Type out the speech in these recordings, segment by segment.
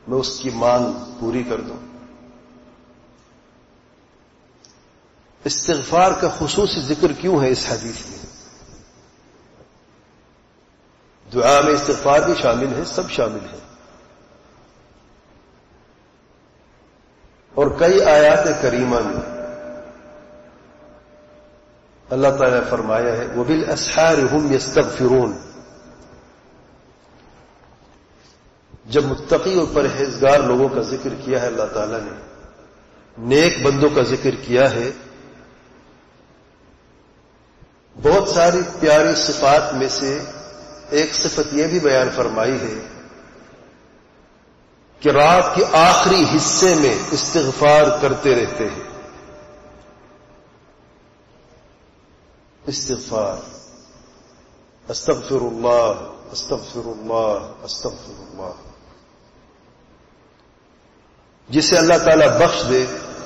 میں اس کی مانگ پوری کر دوں. استغفار کا خصوصی ذکر کیوں ہے اس حدیث میں؟ دعا میں استغفار بھی شامل ہے، سب شامل ہے. اور کئی آیات کریمہ میں اللہ تعالیٰ نے فرمایا ہے وَبِالْأَسْحَارِ هُمْ يَسْتَغْفِرُونَ. جب متقی اور پرہیزگار لوگوں کا ذکر کیا ہے اللہ تعالیٰ نے، نیک بندوں کا ذکر کیا ہے، بہت ساری پیاری صفات میں سے ایک صفت یہ بھی بیان فرمائی ہے کہ رات کے آخری حصے میں استغفار کرتے رہتے ہیں. استغفار، استغفر اللہ استغفر اللہ استغفر اللہ. جسے اللہ تعالیٰ بخش دے،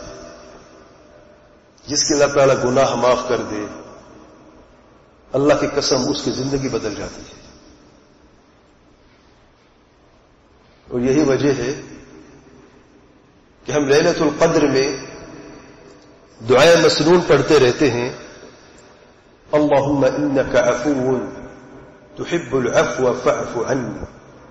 جس کے اللہ تعالیٰ گناہ معاف کر دے، اللہ کی قسم اس کی زندگی بدل جاتی ہے. اور یہی وجہ ہے کہ ہم لیلۃ القدر میں دعائے مسنون پڑھتے رہتے ہیں اللہم انک عفو تحب العفو فاعف عنی.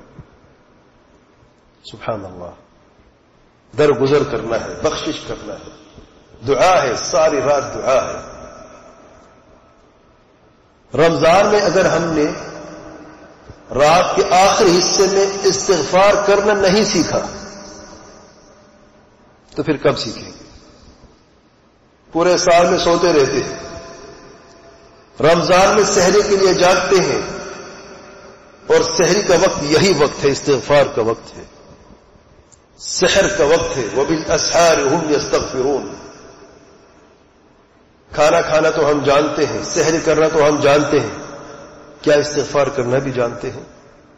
سبحان اللہ، درگزر کرنا ہے، بخشش کرنا ہے، دعا ہے، ساری رات دعا ہے. رمضان میں اگر ہم نے رات کے آخری حصے میں استغفار کرنا نہیں سیکھا تو پھر کب سیکھیں گے؟ پورے سال میں سوتے رہتے ہیں، رمضان میں سحری کے لیے جاگتے ہیں، اور سحری کا وقت یہی وقت ہے، استغفار کا وقت ہے، سحر کا وقت ہے. وَبِالْأَسْحَارِ هُمْ يَسْتَغْفِرُونَ. کھانا کھانا تو ہم جانتے ہیں، سحر کرنا تو ہم جانتے ہیں، کیا استغفار کرنا بھی جانتے ہیں؟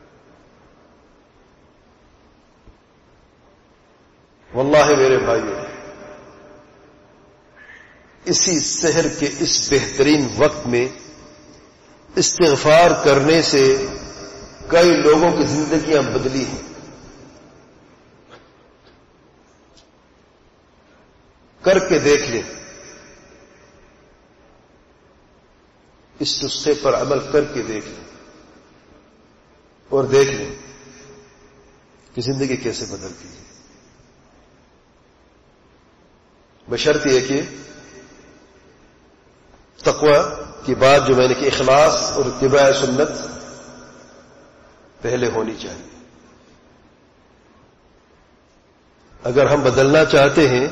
واللہ میرے بھائیو، اسی سحر کے اس بہترین وقت میں استغفار کرنے سے کئی لوگوں کی زندگیاں بدلی ہیں. کر کے دیکھ لیں، اس نسخے پر عمل کر کے دیکھ لیں اور دیکھ لیں کہ زندگی کیسے بدلتی ہے. بشرط یہ کہ تقوی کی بات جو میں نے کہ اخلاص اور اتباع سنت پہلے ہونی چاہیے. اگر ہم بدلنا چاہتے ہیں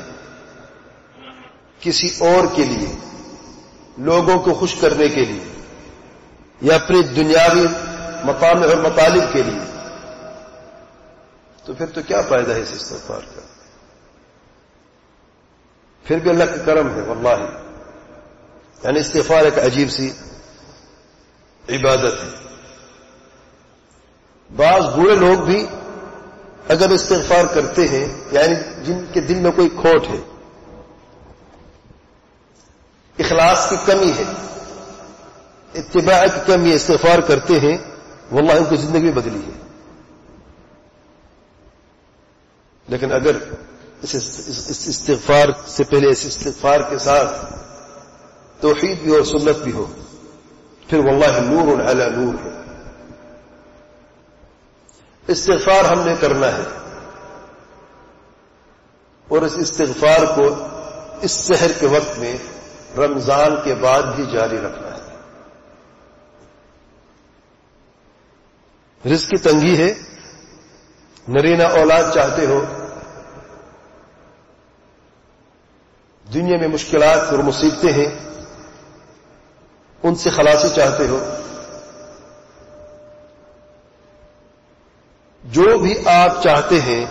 کسی اور کے لیے، لوگوں کو خوش کرنے کے لیے، یا اپنی دنیاوی مطامع اور مطالب کے لیے، تو پھر تو کیا فائدہ ہے اس استغفار کا؟ پھر بھی اللہ کا کرم ہے واللہ. یعنی استغفار ایک عجیب سی عبادت ہے. بعض برے لوگ بھی اگر استغفار کرتے ہیں، یعنی جن کے دل میں کوئی کھوٹ ہے، اخلاص کی کمی ہے، اتباع کی کمی ہے، استغفار کرتے ہیں، واللہ ان کی زندگی بدلی ہے. لیکن اگر اس استغفار سے پہلے اس استغفار کے ساتھ توحید بھی ہو، سنت بھی ہو، پھر واللہ نور علی نور ہے. استغفار ہم نے کرنا ہے، اور اس استغفار کو اس سحر کے وقت میں رمضان کے بعد بھی جاری رکھنا ہے. رزق کی تنگی ہے، نرینہ اولاد چاہتے ہو، دنیا میں مشکلات اور مصیبتیں ہیں، ان سے خلاصی چاہتے ہو، جو بھی آپ چاہتے ہیں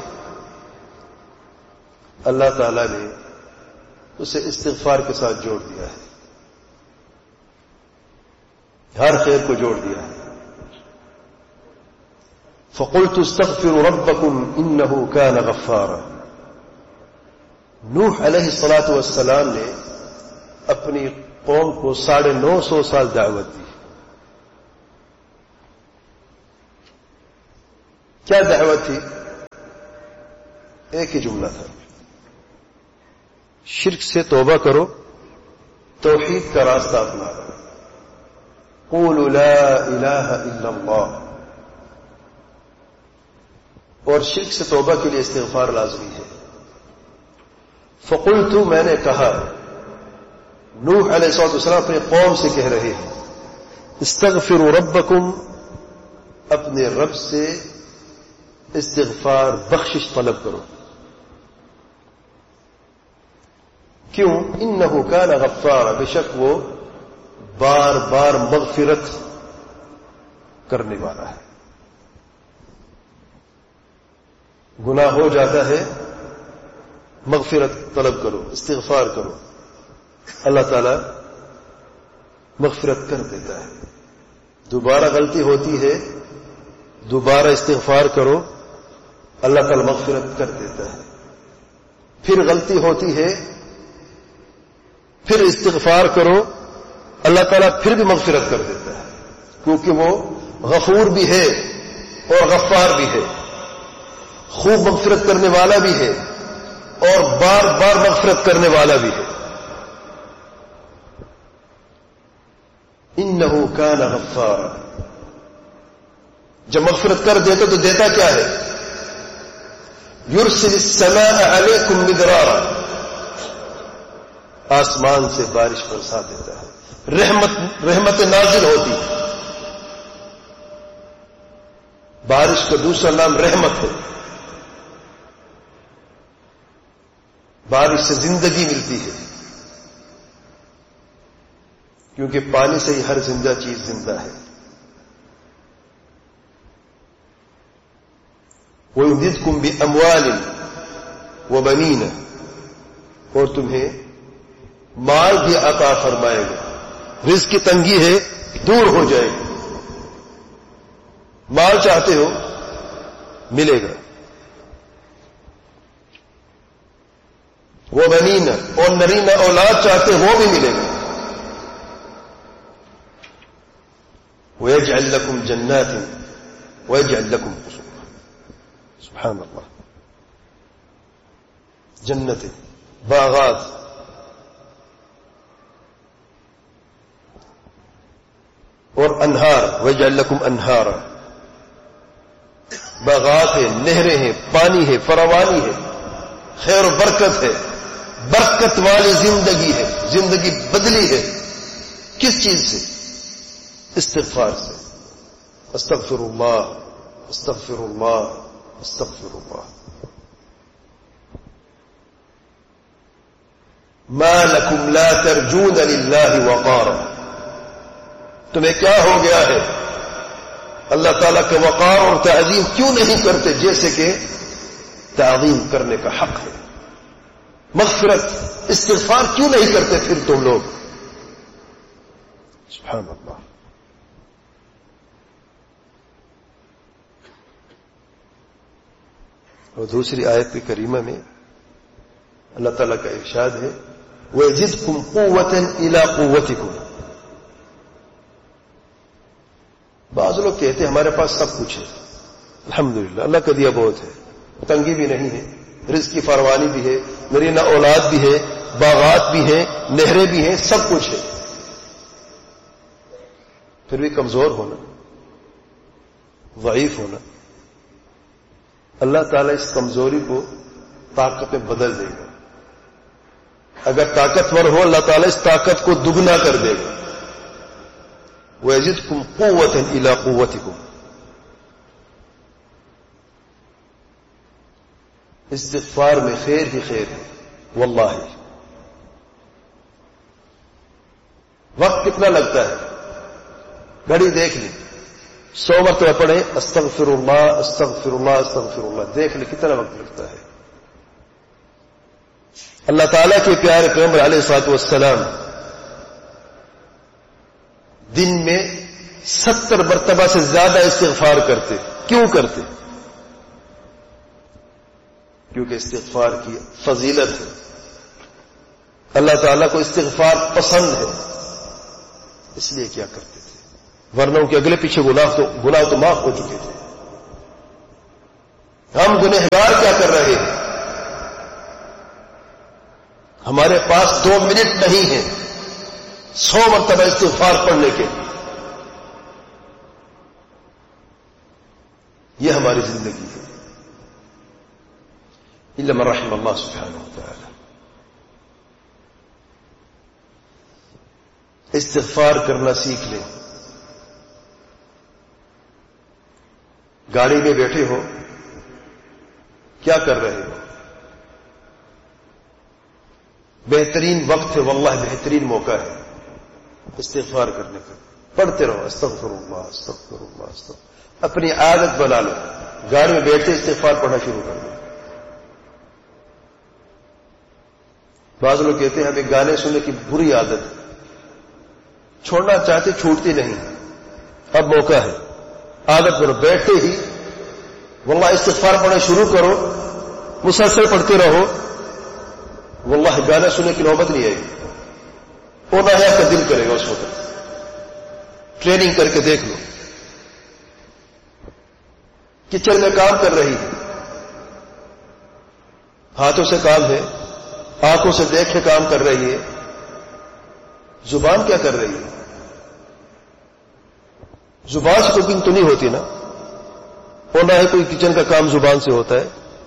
اللہ تعالی نے اسے استغفار کے ساتھ جوڑ دیا ہے، ہر خیر کو جوڑ دیا ہے. فَقُلْتُ اسْتَغْفِرُوا رَبَّكُمْ إِنَّهُ كَانَ غَفَّارًا. نوح علیہ الصلاۃ والسلام نے اپنی قوم کو 950 سال دعوت دی. کیا دعوت تھی؟ ایک ہی جملہ تھا، شرک سے توبہ کرو، توحید کا راستہ اپنا، قولوا لا الہ الا اللہ، اور شرک سے توبہ کے لیے استغفار لازمی ہے۔ فقلت، میں نے کہا، نوح علیہ السلام اپنے قوم سے کہہ رہے ہیں، استغفروا ربکم، اپنے رب سے استغفار بخشش طلب کرو۔ کیوں؟ انہ کان غفارا، بے شک وہ بار بار مغفرت کرنے والا ہے۔ گناہ ہو جاتا ہے، مغفرت طلب کرو، استغفار کرو، اللہ تعالی مغفرت کر دیتا ہے۔ دوبارہ غلطی ہوتی ہے، دوبارہ استغفار کرو، اللہ تعالی مغفرت کر دیتا ہے۔ پھر غلطی ہوتی ہے، پھر استغفار کرو، اللہ تعالیٰ پھر بھی مغفرت کر دیتا ہے، کیونکہ وہ غفور بھی ہے اور غفار بھی ہے، خوب مغفرت کرنے والا بھی ہے اور بار بار مغفرت کرنے والا بھی ہے۔ انہ کان غفارا، جب مغفرت کر دیتا تو دیتا کیا ہے؟ یرسل السماء علیکم مدرارا، آسمان سے بارش برسا دیتا ہے، رحمت نازل ہوتی ہے۔ بارش کا دوسرا نام رحمت ہے۔ بارش سے زندگی ملتی ہے، کیونکہ پانی سے ہی ہر زندہ چیز زندہ ہے۔ وَيُمْدِدْكُمْ بِأَمْوَالٍ وَبَنِينَ، اور تمہیں مال بھی عطا فرمائے گا۔ رزق کی تنگی ہے، دور ہو جائے گی۔ مال چاہتے ہو، ملے گا۔ وَبَنِينَ، اور نرینہ اولاد چاہتے وہ بھی ملے گا۔ وَيَجْعَلْ لَكُمْ جَنَّاتٍ وَيَجْعَلْ لَكُمْ قُصُورًا، سبحان اللہ، جنتیں، باغات، اور انہار، وَيَجْعَلْ لَكُمْ انہارا، باغات ہیں، نہریں ہیں، پانی ہے، فراوانی ہے، خیر و برکت ہے، برکت والی زندگی ہے۔ زندگی بدلی ہے کس چیز سے؟ استغفار سے۔ استغفر اللہ، استغفر اللہ، استغفر اللہ۔ ما لکم لا ترجون للہ وقارا، تمہیں کیا ہو گیا ہے؟ اللہ تعالیٰ کے وقار اور تعظیم کیوں نہیں کرتے جیسے کہ تعظیم کرنے کا حق ہے؟ مغفرت، استغفار کیوں نہیں کرتے پھر تم لوگ؟ سبحان اللہ۔ اور دوسری آیت کریمہ میں اللہ تعالیٰ کا ارشاد ہے، وَيَزِدْكُمْ قُوَّةً إِلَىٰ قُوَّتِكُمْ۔ بعض لوگ کہتے ہیں ہمارے پاس سب کچھ ہے، الحمدللہ اللہ کا دیا بہت ہے، تنگی بھی نہیں ہے، رزق کی فراوانی بھی ہے، نرینہ اولاد بھی ہے، باغات بھی ہیں، نہریں بھی ہیں، سب کچھ ہے، پھر بھی کمزور ہونا، ضعیف ہونا۔ اللہ تعالیٰ اس کمزوری کو طاقت میں بدل دے گا۔ اگر طاقتور ہو، اللہ تعالیٰ اس طاقت کو دگنا کر دے گا۔ وَيَزِدْكُمْ قُوَّةً إِلَىٰ قُوَّتِكُمْ۔ استغفار میں خیر ہی خیر ہے، واللہ۔ وقت کتنا لگتا ہے؟ گھڑی دیکھ لیں، 100 مرتبہ پڑھیں استغفر اللہ استغفر اللہ استغفر اللہ، دیکھ لیں کتنا وقت لگتا ہے۔ اللہ تعالیٰ کے پیارے پیغمبر علیہ الصلوۃ والسلام دن میں 70 مرتبہ سے زیادہ استغفار کرتے۔ کیوں کرتے؟ کیونکہ استغفار کی فضیلت ہے، اللہ تعالیٰ کو استغفار پسند ہے، اس لیے کیا کرتے تھے، ورنہ کہ اگلے پیچھے گناہ تو معاف ہو چکے تھے۔ ہم گنہگار کیا کر رہے ہیں؟ ہمارے پاس 2 منٹ نہیں ہے 100 مرتبہ استغفار پڑھنے کے. یہ ہماری زندگی ہے. الا من رحم اللہ سبحانہ وتعالی. استغفار کرنا سیکھ لیں. گاڑی میں بیٹھے ہو, کیا کر رہے ہو؟ بہترین وقت ہے, واللہ بہترین موقع ہے استغفار کرنے کا. پڑھتے رہو استغفر اللہ استغفر اللہ استغفر. اپنی عادت بنا لو, گاڑی میں بیٹھے استغفار پڑھنا شروع کر دو. بعض لوگ کہتے ہیں ہمیں گانے سننے کی بری عادت ہے, چھوڑنا چاہتے چھوٹتی نہیں. اب موقع ہے, عادت بنو, بیٹھتے ہی واللہ استغفار پڑھنا شروع کرو, مسلسل پڑھتے رہو. واللہ گانا سننے کی نوبت نہیں آئے گی, اور نہ آپ کا دل کرے گا اس وقت. ٹریننگ کر کے دیکھ لو. کچن میں کام کر رہی ہے, ہاتھوں سے کام ہے, آنکھوں سے دیکھ کے کام کر رہی ہے, زبان کیا کر رہی ہے؟ زبان سے کوکنگ تو نہیں ہوتی نا, اور نہ ہی کوئی کچن کا کام زبان سے ہوتا ہے.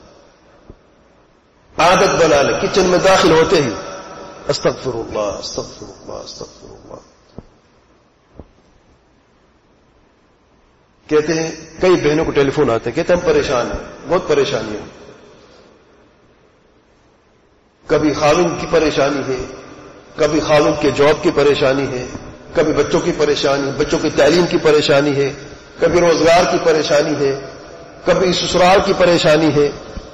عادت بنا لے, کچن میں داخل ہوتے ہی استغفر اللہ استغفر اللہ استغفر اللہ. کہتے ہیں کئی بہنوں کو ٹیلی فون آتے ہیں, کہتے ہیں ہم پریشان ہیں, بہت پریشانی ہے. کبھی خاوند کی پریشانی ہے, کبھی خاوند کے جاب کی پریشانی ہے, کبھی بچوں کی پریشانی, بچوں کی تعلیم کی پریشانی ہے, کبھی روزگار کی پریشانی ہے, کبھی سسرال کی پریشانی ہے.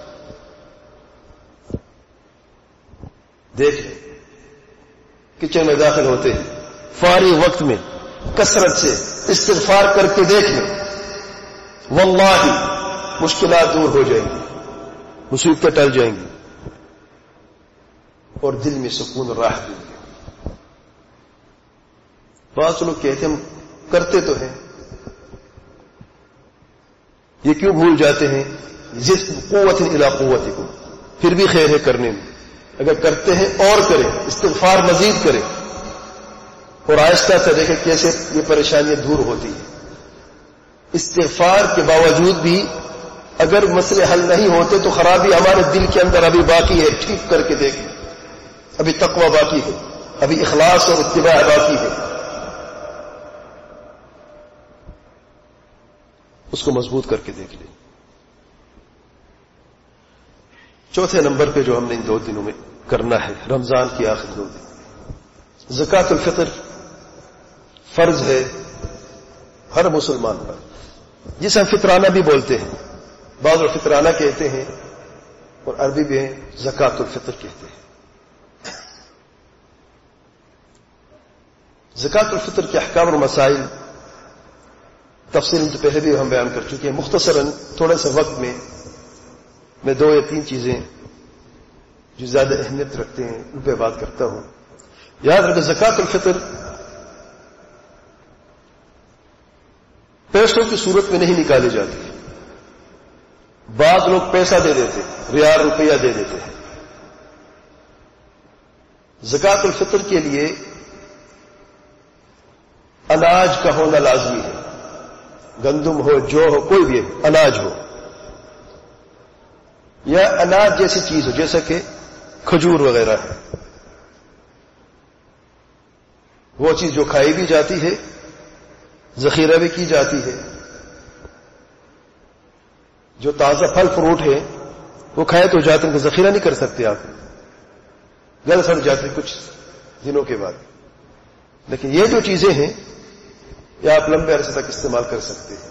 دیکھ لیں, کچن میں داخل ہوتے ہیں فارغ وقت میں کثرت سے استغفار کر کے دیکھ لیں, واللہ مشکلات دور ہو جائیں گی, مصیبتیں ٹل جائیں گی, اور دل میں سکون اور راحت ملے گی. بعض لوگ کہتے ہیں ہم کرتے تو ہیں, یہ کیوں بھول جاتے ہیں؟ زد قوت الی قوتکم, پھر بھی خیر ہے کرنے میں. اگر کرتے ہیں اور کریں, استغفار مزید کریں, اور آہستہ سے دیکھیں کیسے یہ پریشانیاں دور ہوتی ہیں. استغفار کے باوجود بھی اگر مسئلے حل نہیں ہوتے تو خرابی ہمارے دل کے اندر ابھی باقی ہے. ٹھیک کر کے دیکھیں, ابھی تقوی باقی ہے, ابھی اخلاص اور اتباع باقی ہے. اس کو مضبوط کر کے دیکھ لیں. چوتھے نمبر پہ جو ہم نے ان 2 دنوں میں کرنا ہے, رمضان کی آخر 2 دن, زکوٰۃ الفطر فرض ہے ہر مسلمان پر, جسے ہم فطرانہ بھی بولتے ہیں. بعض لوگ فطرانہ کہتے ہیں اور عربی میں زکوٰۃ الفطر کہتے ہیں. زکوٰۃ الفطر کے احکام اور مسائل تفصیل تو پہلے بھی ہم بیان کر چکے ہیں. مختصراً تھوڑے سے وقت میں 2 یا 3 چیزیں جو زیادہ اہمیت رکھتے ہیں ان پہ بات کرتا ہوں. یاد رکھیں, زکوٰۃ الفطر پیسوں کی صورت میں نہیں نکالی جاتی. بعض لوگ پیسہ دے دیتے, ریال روپیہ دے دیتے ہیں. زکوٰۃ الفطر کے لیے اناج کا ہونا لازمی ہے. گندم ہو, جو ہو, کوئی بھی اناج ہو, یا اناج جیسی چیز ہو جیسا کہ کھجور وغیرہ ہے. وہ چیز جو کھائی بھی جاتی ہے, ذخیرہ بھی کی جاتی ہے. جو تازہ پھل فروٹ ہے وہ کھائے تو جاتے ہیں کہ ذخیرہ نہیں کر سکتے آپ, گل سڑ جاتے کچھ دنوں کے بعد. لیکن یہ جو چیزیں ہیں یہ آپ لمبے عرصے تک استعمال کر سکتے ہیں,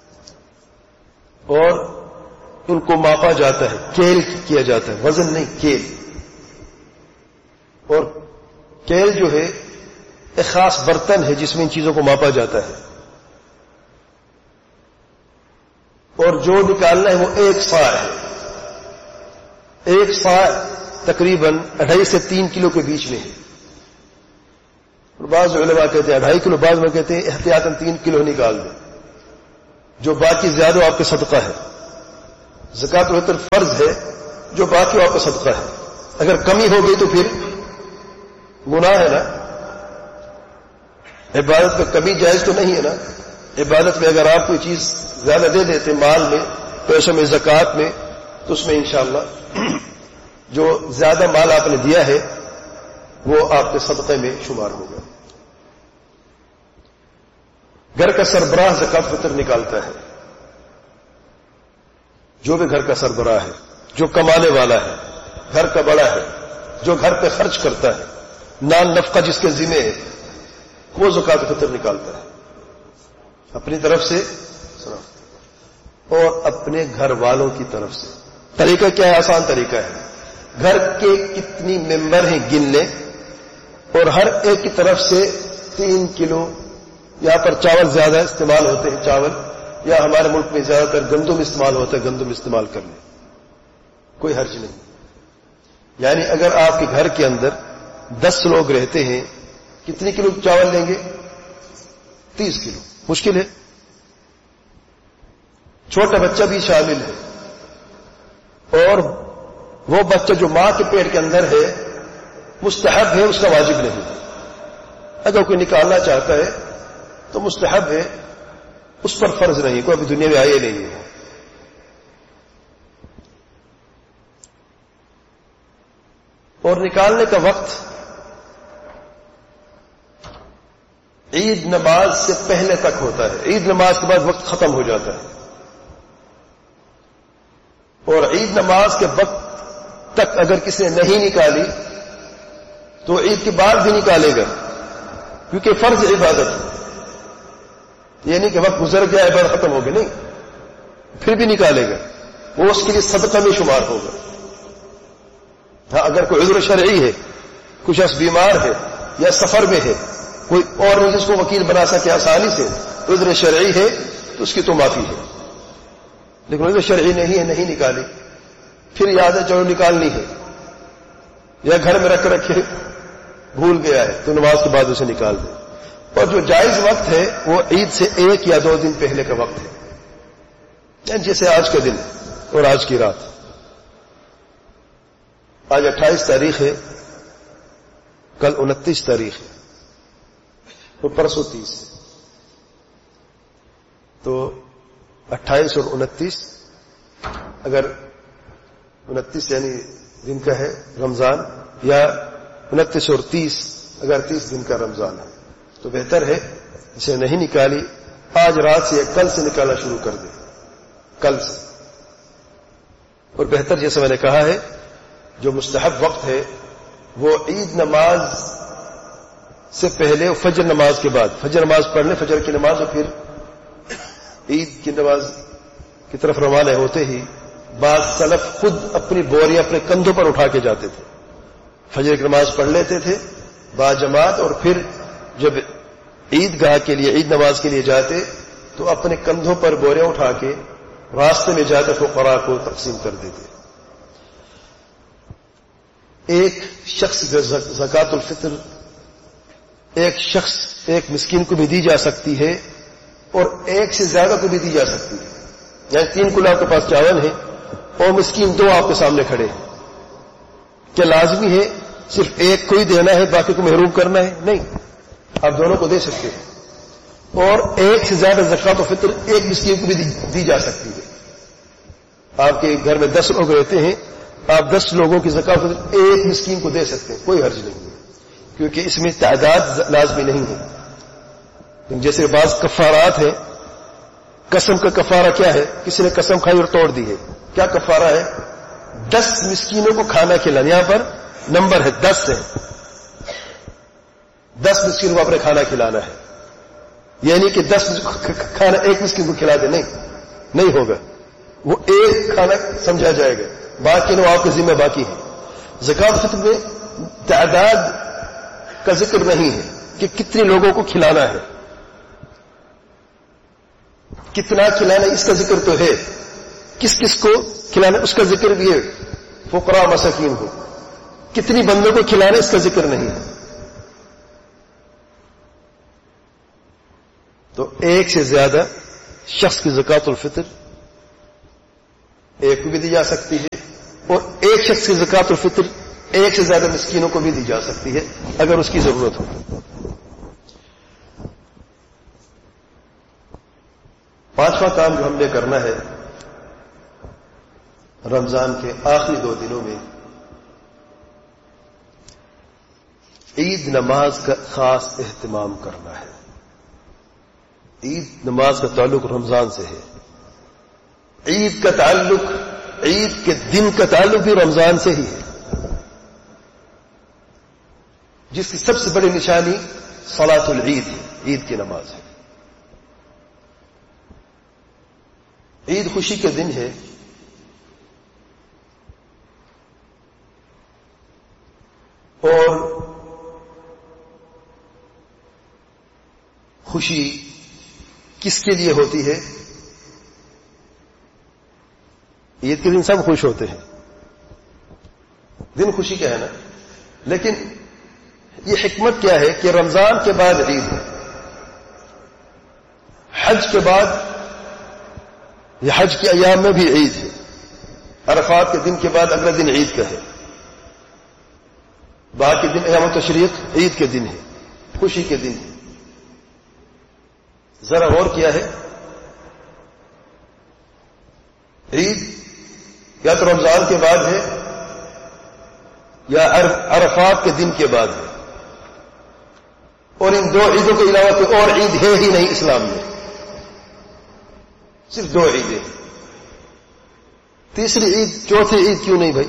اور ان کو ماپا جاتا ہے, کیل کیا جاتا ہے, وزن نہیں کیل. اور کیل جو ہے ایک خاص برتن ہے جس میں ان چیزوں کو ماپا جاتا ہے, اور جو نکالنا ہے وہ 1 صاع ہے. 1 صاع تقریباً 2.5 سے 3 کلو کے بیچ میں ہے. اور بعض علماء کہتے ہیں 2.5 کلو, بعض میں کہتے ہیں احتیاطاً 3 کلو نکال دیں, جو باقی زیادہ آپ کا صدقہ ہے. زکوٰۃ الفطر فرض ہے, جو باقی آپ کا صدقہ ہے. اگر کمی ہو گئی تو پھر گناہ ہے نا. عبادت میں کمی جائز تو نہیں ہے نا. عبادت میں اگر آپ کوئی چیز زیادہ دے دیتے مال میں، پیسوں میں، زکوٰۃ میں، تو اس میں انشاءاللہ جو زیادہ مال آپ نے دیا ہے وہ آپ کے صدقے میں شمار ہوگا. گھر کا سربراہ زکوٰۃ فطر نکالتا ہے. جو بھی گھر کا سربراہ ہے، جو کمانے والا ہے، گھر کا بڑا ہے، جو گھر پہ خرچ کرتا ہے، نان نفقہ جس کے ذمہ ہے، وہ زکوٰۃ فطر نکالتا ہے اپنی طرف سے اور اپنے گھر والوں کی طرف سے. طریقہ کیا ہے؟ آسان طریقہ ہے. گھر کے کتنی ممبر ہیں گن لیں اور ہر ایک کی طرف سے 3 کلو. یہاں پر چاول زیادہ استعمال ہوتے ہیں، چاول، یا ہمارے ملک میں زیادہ تر گندم استعمال ہوتا ہے، گندم استعمال کر لیں، کوئی حرج نہیں. یعنی اگر آپ کے گھر کے اندر 10 لوگ رہتے ہیں، کتنی کلو چاول لیں گے؟ 30 کلو. مشکل ہے. چھوٹا بچہ بھی شامل ہے، اور وہ بچہ جو ماں کے پیٹ کے اندر ہے مستحب ہے، اس کا واجب نہیں. اگر کوئی نکالنا چاہتا ہے تو مستحب ہے، اس پر فرض نہیں. کوئی ابھی دنیا میں آئے نہیں ہے. اور نکالنے کا وقت عید نماز سے پہلے تک ہوتا ہے. عید نماز کے بعد وقت ختم ہو جاتا ہے، اور عید نماز کے وقت تک اگر کسی نے نہیں نکالی تو عید کے بعد بھی نکالے گا، کیونکہ فرض عبادت ہے. یہ نہیں کہ وقت گزر گیا عبادت ختم ہو گئی، نہیں، پھر بھی نکالے گا، وہ اس کے لیے صدقہ میں شمار ہوگا. ہاں اگر کوئی عذر شرعی ہے، کچھ شخص بیمار ہے یا سفر میں ہے، کوئی اور نہیں جس کو وکیل بنا سکے آسانی سے، عذر شرعی ہے تو اس کی تو معافی ہے. لیکن عذر شرعی نہیں ہے، نہیں نکالی، پھر یاد ہے چلو نکالنی ہے، یا گھر میں رکھ رکھے بھول گیا ہے، تو نماز کے بعد اسے نکال دے. اور جو جائز وقت ہے وہ عید سے 1 یا 2 دن پہلے کا وقت ہے، جیسے آج کا دن اور آج کی رات. آج 28 تاریخ ہے، کل 29 تاریخ ہے، تو پرسوں 30 ہے. تو 28 اور 29، اگر 29 یعنی دن کا ہے رمضان، یا 29 اور 30 اگر 30 دن کا رمضان ہے، تو بہتر ہے اسے نہیں نکالی آج رات سے یا کل سے نکالنا شروع کر دے، کل سے. اور بہتر جیسے میں نے کہا ہے جو مستحب وقت ہے وہ عید نماز سے پہلے اور فجر نماز کے بعد. فجر نماز پڑھ لیں، فجر کی نماز، اور پھر عید کی نماز کی طرف روانہ ہوتے ہی بعض سلف خود اپنی بوریاں اپنے کندھوں پر اٹھا کے جاتے تھے، فجر کی نماز پڑھ لیتے تھے با جماعت، اور پھر جب عید گاہ کے لیے، عید نماز کے لیے جاتے تو اپنے کندھوں پر بوریاں اٹھا کے راستے میں جاتے فقراء کو تقسیم کر دیتے. ایک شخص زکوٰۃ الفطر ایک شخص، ایک مسکین کو بھی دی جا سکتی ہے، اور ایک سے زیادہ کو بھی دی جا سکتی ہے. یعنی 3 کلو آپ کے پاس چاول ہے اور مسکین 2 آپ کے سامنے کھڑے ہیں، کیا لازمی ہے صرف ایک کو ہی دینا ہے باقی کو محروم کرنا ہے؟ نہیں، آپ دونوں کو دے سکتے ہیں. اور ایک سے زیادہ زکوٰۃ الفطر ایک مسکین کو بھی دی جا سکتی ہے. آپ کے گھر میں 10 لوگ رہتے ہیں، آپ 10 لوگوں کی زکوٰۃ الفطر ایک مسکین کو دے سکتے ہیں، کوئی حرج نہیں ہے، کیونکہ اس میں تعداد لازمی نہیں ہے. جیسے بعض کفارات ہیں، قسم کا کفارہ کیا ہے؟ کسی نے قسم کھائی اور توڑ دی ہے، کیا کفارہ ہے؟ 10 مسکینوں کو کھانا کھلانا. یہاں پر نمبر ہے 10 ہے، 10 مسکینوں کو اپنے کھانا کھلانا ہے. یعنی کہ 10 کھانا ایک مسکین کو کھلا دے، نہیں ہوگا، وہ ایک کھانا سمجھا جائے گا، باقی لوگ آپ کے ذمہ باقی ہیں. زکوٰۃ الفطر میں تعداد کا ذکر نہیں ہے کہ کتنے لوگوں کو کھلانا ہے، کتنا کھلانا اس کا ذکر تو ہے، کس کس کو کھلانا اس کا ذکر بھی ہے، فقراء مساکین کو. کتنی بندوں کو کھلانا اس کا ذکر نہیں ہے. تو ایک سے زیادہ شخص کی زکوٰۃ الفطر ایک کو بھی دی جا سکتی ہے، اور ایک شخص کی زکوٰۃ الفطر ایک سے زیادہ مسکینوں کو بھی دی جا سکتی ہے اگر اس کی ضرورت ہو. پانچواں کام جو ہم نے کرنا ہے رمضان کے آخری 2 دنوں میں عید نماز کا خاص اہتمام کرنا ہے. عید نماز کا تعلق رمضان سے ہے. عید کا تعلق، عید کے دن کا تعلق بھی رمضان سے ہی ہے، جس کی سب سے بڑی نشانی صلاۃ العید ہے، عید کی نماز ہے. عید خوشی کے دن ہے، اور خوشی کس کے لیے ہوتی ہے؟ عید کے دن سب خوش ہوتے ہیں، دن خوشی کا ہے نا، لیکن یہ حکمت کیا ہے کہ رمضان کے بعد عید ہے، حج کے بعد، یہ حج کے ایام میں بھی عید ہے، عرفات کے دن کے بعد اگلا دن عید کا ہے، باقی دن ایام التشریق عید کے دن ہے، خوشی کے دن ہے. ذرا غور کیا ہے، عید یا تو رمضان کے بعد ہے یا عرفات کے دن کے بعد ہے، اور ان 2 عیدوں کے علاوہ کوئی اور عید ہے ہی نہیں اسلام میں، صرف 2 عیدیں. تیسری عید، چوتھی عید کیوں نہیں بھائی؟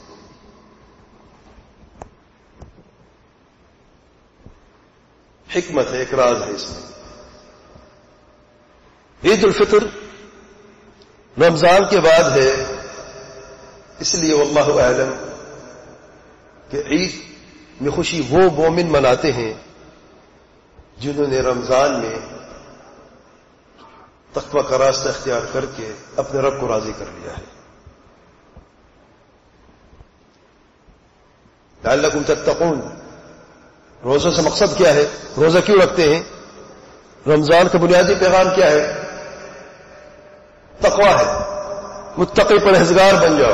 حکمت ہے، ایک راز ہے اس میں. عید الفطر رمضان کے بعد ہے، اس لیے واللہ اعلم کہ عید میں خوشی وہ مومن مناتے ہیں جنہوں نے رمضان میں تقوی کا راستہ اختیار کر کے اپنے رب کو راضی کر لیا ہے. لعلکم تتقون، روزہ سے مقصد کیا ہے؟ روزہ کیوں رکھتے ہیں؟ رمضان کا بنیادی پیغام کیا ہے؟ تقوی ہے. متقی پرہیزگار بن جاؤ،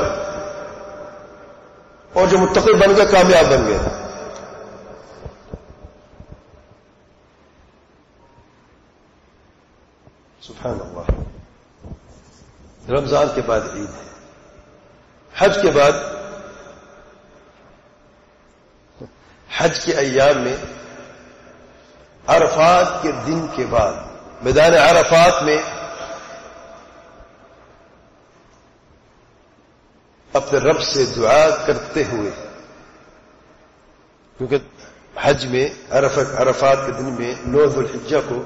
اور جو متقی بن گئے کامیاب بن گئے. سبحان اللہ. رمضان کے بعد عید ہے، حج کے بعد، حج کے ایام میں عرفات کے دن کے بعد میدان عرفات میں اپنے رب سے دعا کرتے ہوئے، کیونکہ حج میں عرفات کے دن میں 9 ذو الحجہ کو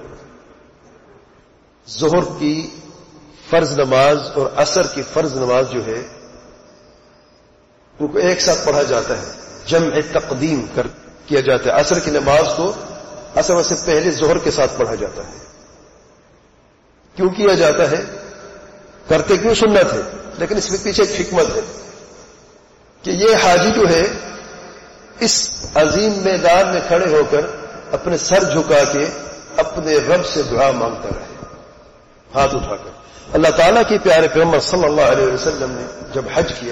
ظہر کی فرض نماز اور عصر کی فرض نماز جو ہے ان کو ایک ساتھ پڑھا جاتا ہے، جمع تقدیم کیا جاتا ہے. عصر کی نماز کو عصر سے پہلے ظہر کے ساتھ پڑھا جاتا ہے. کیوں کیا جاتا ہے؟ کرتے کیوں سنت ہے، لیکن اس میں پیچھے ایک حکمت ہے کہ یہ حاجی جو ہے اس عظیم میدان میں کھڑے ہو کر اپنے سر جھکا کے اپنے رب سے دعا مانگتا رہے، ہاتھ اٹھا کر. اللہ تعالیٰ کے پیارے پیغمبر صلی اللہ علیہ وسلم نے جب حج کیا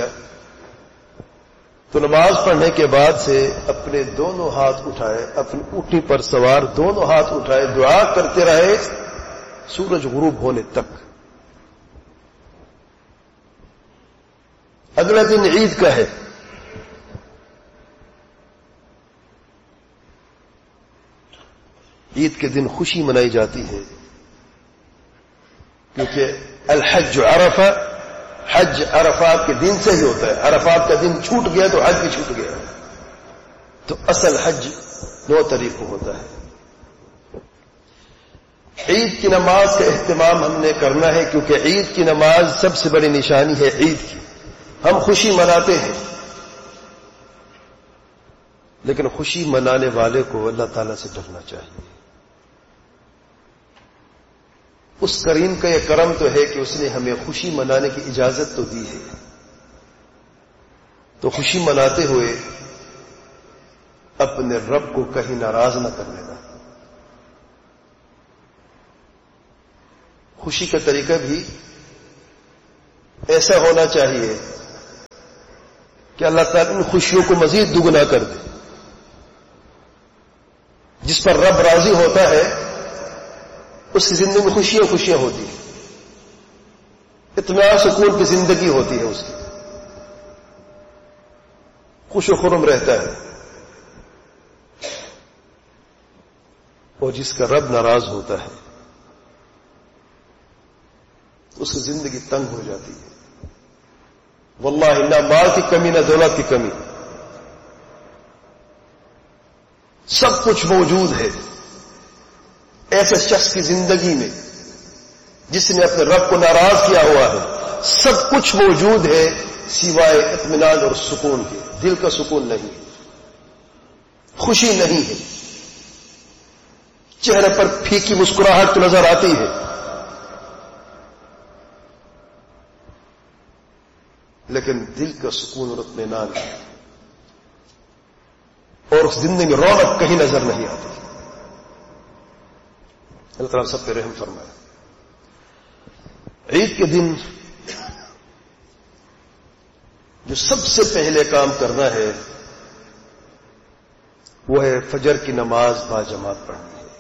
تو نماز پڑھنے کے بعد سے اپنے دونوں ہاتھ اٹھائے، اپنی اونٹنی پر سوار دونوں ہاتھ اٹھائے، دعا کرتے رہے سورج غروب ہونے تک. اگلا دن عید کا ہے. عید کے دن خوشی منائی جاتی ہے کیونکہ الحج عرفہ، حج عرفات کے دن سے ہی ہوتا ہے. عرفات کا دن چھوٹ گیا تو حج بھی چھوٹ گیا. تو اصل حج 9 تاریخ کو ہوتا ہے. عید کی نماز کا اہتمام ہم نے کرنا ہے کیونکہ عید کی نماز سب سے بڑی نشانی ہے عید کی. ہم خوشی مناتے ہیں لیکن خوشی منانے والے کو اللہ تعالیٰ سے ڈرنا چاہیے. اس کریم کا یہ کرم تو ہے کہ اس نے ہمیں خوشی منانے کی اجازت تو دی ہے، تو خوشی مناتے ہوئے اپنے رب کو کہیں ناراض نہ کر لینا. خوشی کا طریقہ بھی ایسا ہونا چاہیے کہ اللہ تعالیٰ ان خوشیوں کو مزید دگنا کر دے. جس پر رب راضی ہوتا ہے اس کی زندگی میں خوشیاں ہوتی ہیں، اطمینان سکون کی زندگی ہوتی ہے، اس کی خوش و خرم رہتا ہے. اور جس کا رب ناراض ہوتا ہے اس کی زندگی تنگ ہو جاتی ہے. واللہ نہ مال کی کمی نہ دولت کی کمی، سب کچھ موجود ہے ایسے شخص کی زندگی میں جس نے اپنے رب کو ناراض کیا ہوا ہے. سب کچھ موجود ہے سوائے اطمینان اور سکون کے. دل کا سکون نہیں، خوشی نہیں ہے، چہرے پر پھیکی مسکراہٹ تو نظر آتی ہے، لیکن دل کا سکون اور اطمینان ہے، اور اس زندگی میں رونق کہیں نظر نہیں آتی. اللہ تعالیٰ سب پہ رحم فرمائے. عید کے دن جو سب سے پہلے کام کرنا ہے وہ ہے فجر کی نماز باجماعت پڑھنی ہے.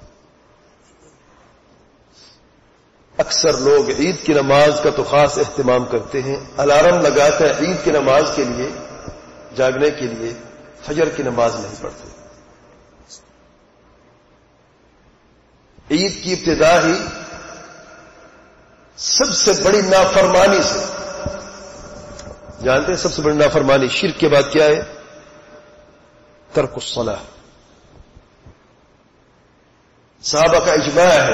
اکثر لوگ عید کی نماز کا تو خاص اہتمام کرتے ہیں، الارم لگاتے ہیں عید کی نماز کے لیے، جاگنے کے لیے، فجر کی نماز نہیں پڑھتے. عید کی ابتدا ہی سب سے بڑی نافرمانی سے، جانتے ہیں سب سے بڑی نافرمانی شرک کے بعد کیا ہے؟ ترک الصلاۃ. صحابہ کا اجماع ہے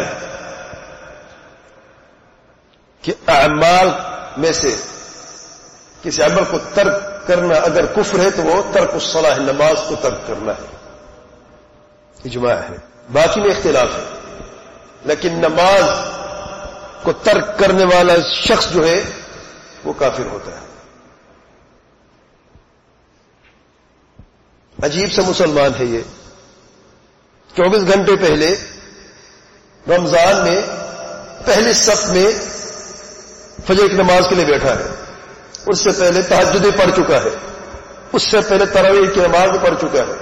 کہ اعمال میں سے کسی عمل کو ترک کرنا اگر کفر ہے تو وہ ترک الصلاۃ، نماز کو ترک کرنا ہے. اجماع ہے، باقی میں اختلاف ہے، لیکن نماز کو ترک کرنے والا شخص جو ہے وہ کافر ہوتا ہے. عجیب سا مسلمان ہے یہ. 24 گھنٹے پہلے رمضان میں پہلی صف میں فجر کی نماز کے لیے بیٹھا ہے، اس سے پہلے تہجد پڑھ چکا ہے، اس سے پہلے تراویح کی نماز پڑھ چکا ہے،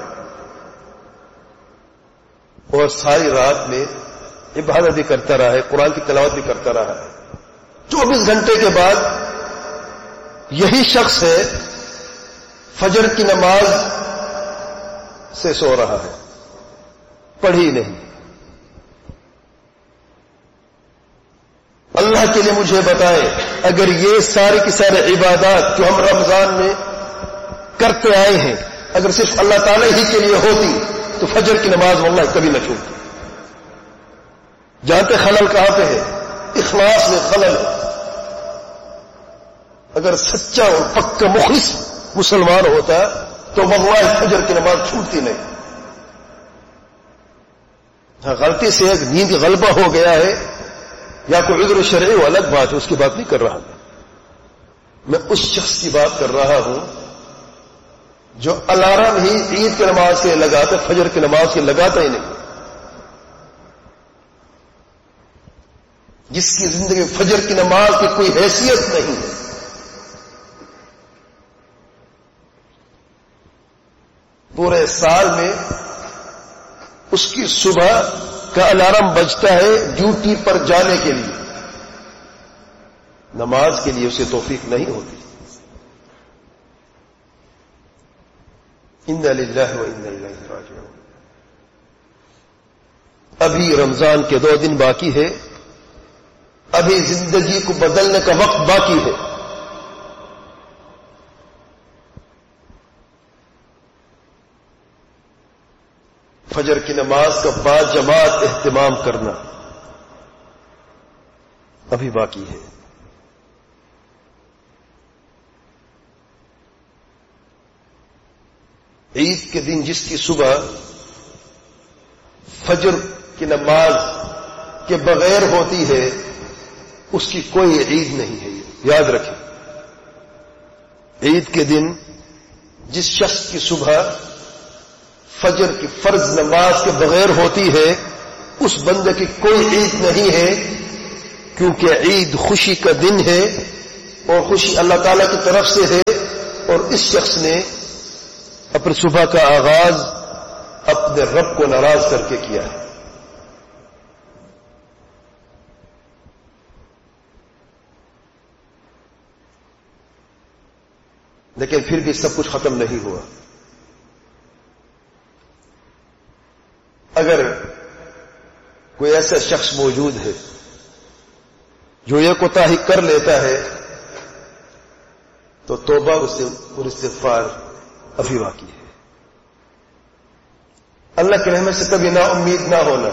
اور ساری رات میں عبادت بھی کرتا رہا ہے، قرآن کی تلاوت بھی کرتا رہا ہے. 24 گھنٹے کے بعد یہی شخص ہے فجر کی نماز سے سو رہا ہے، پڑھی نہیں. اللہ کے لیے مجھے بتائیں، اگر یہ ساری کی ساری عبادات جو ہم رمضان میں کرتے آئے ہیں اگر صرف اللہ تعالی ہی کے لیے ہوتی تو فجر کی نماز واللہ کبھی نہ چھوٹتی. جانتے خلل کہاں پہ ہے؟ اخلاص میں خلل. اگر سچا اور پکا مخلص مسلمان ہوتا تو واللہ فجر کی نماز چھوٹتی نہیں. ہاں غلطی سے ایک نیند غلبہ ہو گیا ہے یا کوئی عذر شرعی وہ الگ بات ہے، اس کی بات نہیں کر رہا میں اس شخص کی بات کر رہا ہوں جو الارم ہی عید کی نماز کے لگاتا، فجر کی نماز کے لگاتا ہی نہیں، جس کی زندگی میں فجر کی نماز کی کوئی حیثیت نہیں ہے. پورے سال میں اس کی صبح کا الارم بجتا ہے ڈیوٹی پر جانے کے لیے، نماز کے لیے اسے توفیق نہیں ہوتی. انا للہ و انا الیہ راجعون. ابھی رمضان کے 2 دن باقی ہے، ابھی زندگی کو بدلنے کا وقت باقی ہے. فجر کی نماز کا باجماعت اہتمام کرنا ابھی باقی ہے. عید کے دن جس کی صبح فجر کی نماز کے بغیر ہوتی ہے اس کی کوئی عید نہیں ہے. یاد رکھیں، عید کے دن جس شخص کی صبح فجر کی فرض نماز کے بغیر ہوتی ہے اس بندے کی کوئی عید نہیں ہے، کیونکہ عید خوشی کا دن ہے اور خوشی اللہ تعالی کی طرف سے ہے اور اس شخص نے اپنی صبح کا آغاز اپنے رب کو ناراض کر کے کیا ہے. لیکن پھر بھی سب کچھ ختم نہیں ہوا. اگر کوئی ایسا شخص موجود ہے جو یہ کوتاہی کر لیتا ہے تو توبہ اور استغفار ابھی باقی ہے. اللہ کی رحمت سے کبھی نا امید نہ ہونا.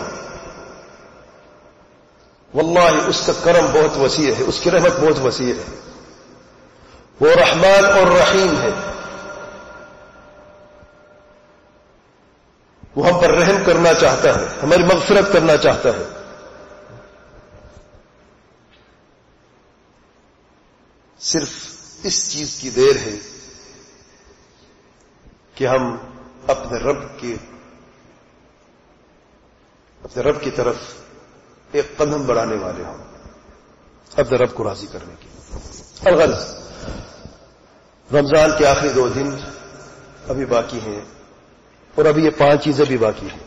واللہ اس کا کرم بہت وسیع ہے, اس کی رحمت بہت وسیع ہے. وہ رحمان اور رحیم ہے. وہ ہم پر رحم کرنا چاہتا ہے, ہماری مغفرت کرنا چاہتا ہے. صرف اس چیز کی دیر ہے کہ ہم اپنے رب کی طرف ایک قدم بڑھانے والے ہوں, اپنے رب کو راضی کرنے کی. الغرض رمضان کے آخری 2 دن ابھی باقی ہیں, اور ابھی یہ 5 چیزیں بھی باقی ہیں,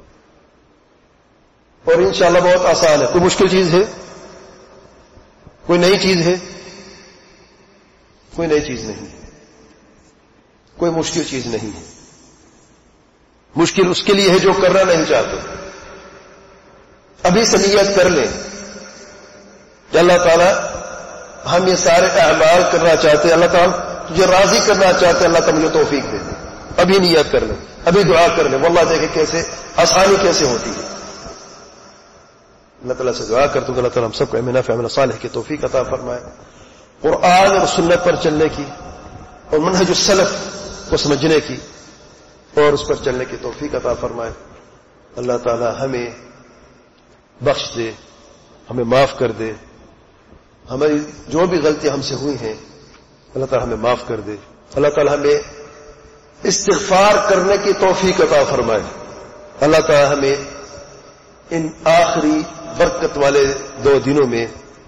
اور انشاءاللہ بہت آسان ہے. کوئی مشکل چیز ہے؟ کوئی نئی چیز ہے؟ کوئی نئی چیز نہیں ہے, کوئی مشکل چیز نہیں ہے. مشکل اس کے لیے ہے جو کرنا نہیں چاہتے. ابھی سے نیت کر لیں کہ اللہ تعالیٰ ہم یہ سارے اعمال کرنا چاہتے ہیں, اللہ تعالیٰ تجھے راضی کرنا چاہتے ہیں, اللہ تعالیٰ مجھے توفیق دے دے. ابھی نیت کر لیں, ابھی دعا کر لیں. واللہ دیکھیں کیسے آسانی کیسے ہوتی ہے. اللہ تعالیٰ سے دعا کرتا ہوں کہ اللہ تعالیٰ ہم سب کو علم نافع عمل صالح کی توفیق عطا فرمائے, قرآن اور سنت پر چلنے کی اور منہج السلف کو سمجھنے کی اور اس پر چلنے کی توفیق عطا فرمائے. اللہ تعالیٰ ہمیں بخش دے, ہمیں معاف کر دے. ہماری جو بھی غلطیاں ہم سے ہوئی ہیں اللہ تعالیٰ ہمیں معاف کر دے. اللہ تعالیٰ ہمیں استغفار کرنے کی توفیق عطا فرمائے. اللہ تعالیٰ ہمیں ان آخری برکت والے 2 دنوں میں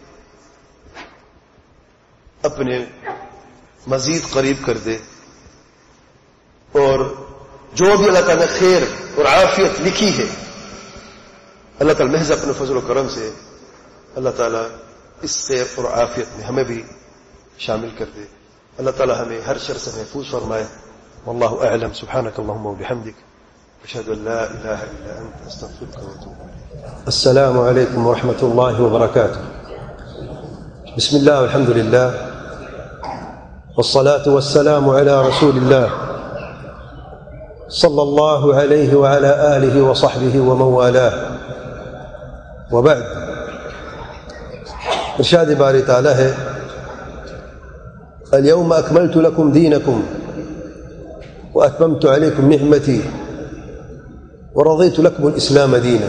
اپنے مزید قریب کر دے, اور جو بھی اللہ تعالیٰ نے خیر اور عافیت لکھی ہے اللہ تعالیٰ محض اپنے فضل و کرم سے اللہ تعالیٰ اس خیر اور عافیت میں ہمیں بھی شامل کر دے. اللہ تعالیٰ ہمیں ہر شر سے محفوظ فرمائے. واللہ اعلم. سبحانک اللہم و بحمدک, اشہد ان لا الہ الا انت, استغفرک و اتوب الیک. السلام علیکم ورحمۃ اللہ وبرکاتہ. بسم اللہ والحمد للہ والصلاة والسلام على رسول الله صلى الله عليه وعلى آله وصحبه ومن والاه, وبعد. ارشاد باری تعالی ہے اليوم اکملت لکم دینکم واتممت علیکم نعمتی ورضیت لکم الاسلام دینا.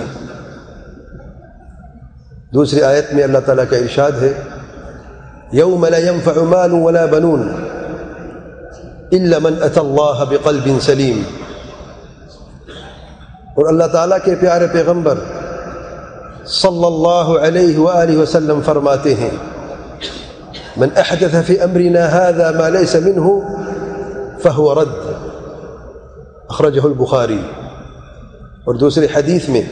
دوسری آیت میں اللہ تعالیٰ کا ارشاد ہے یوم لا ينفع مال ولا بنون الا من اتى الله بقلب سلیم. اور اللہ تعالیٰ کے پیارے پیغمبر صلی اللہ علیہ وآلہ وسلم فرماتے ہیں من احدث فی امرنا هذا ما ليس منه فهو رد, اخرجہ البخاری. اور دوسری حدیث میں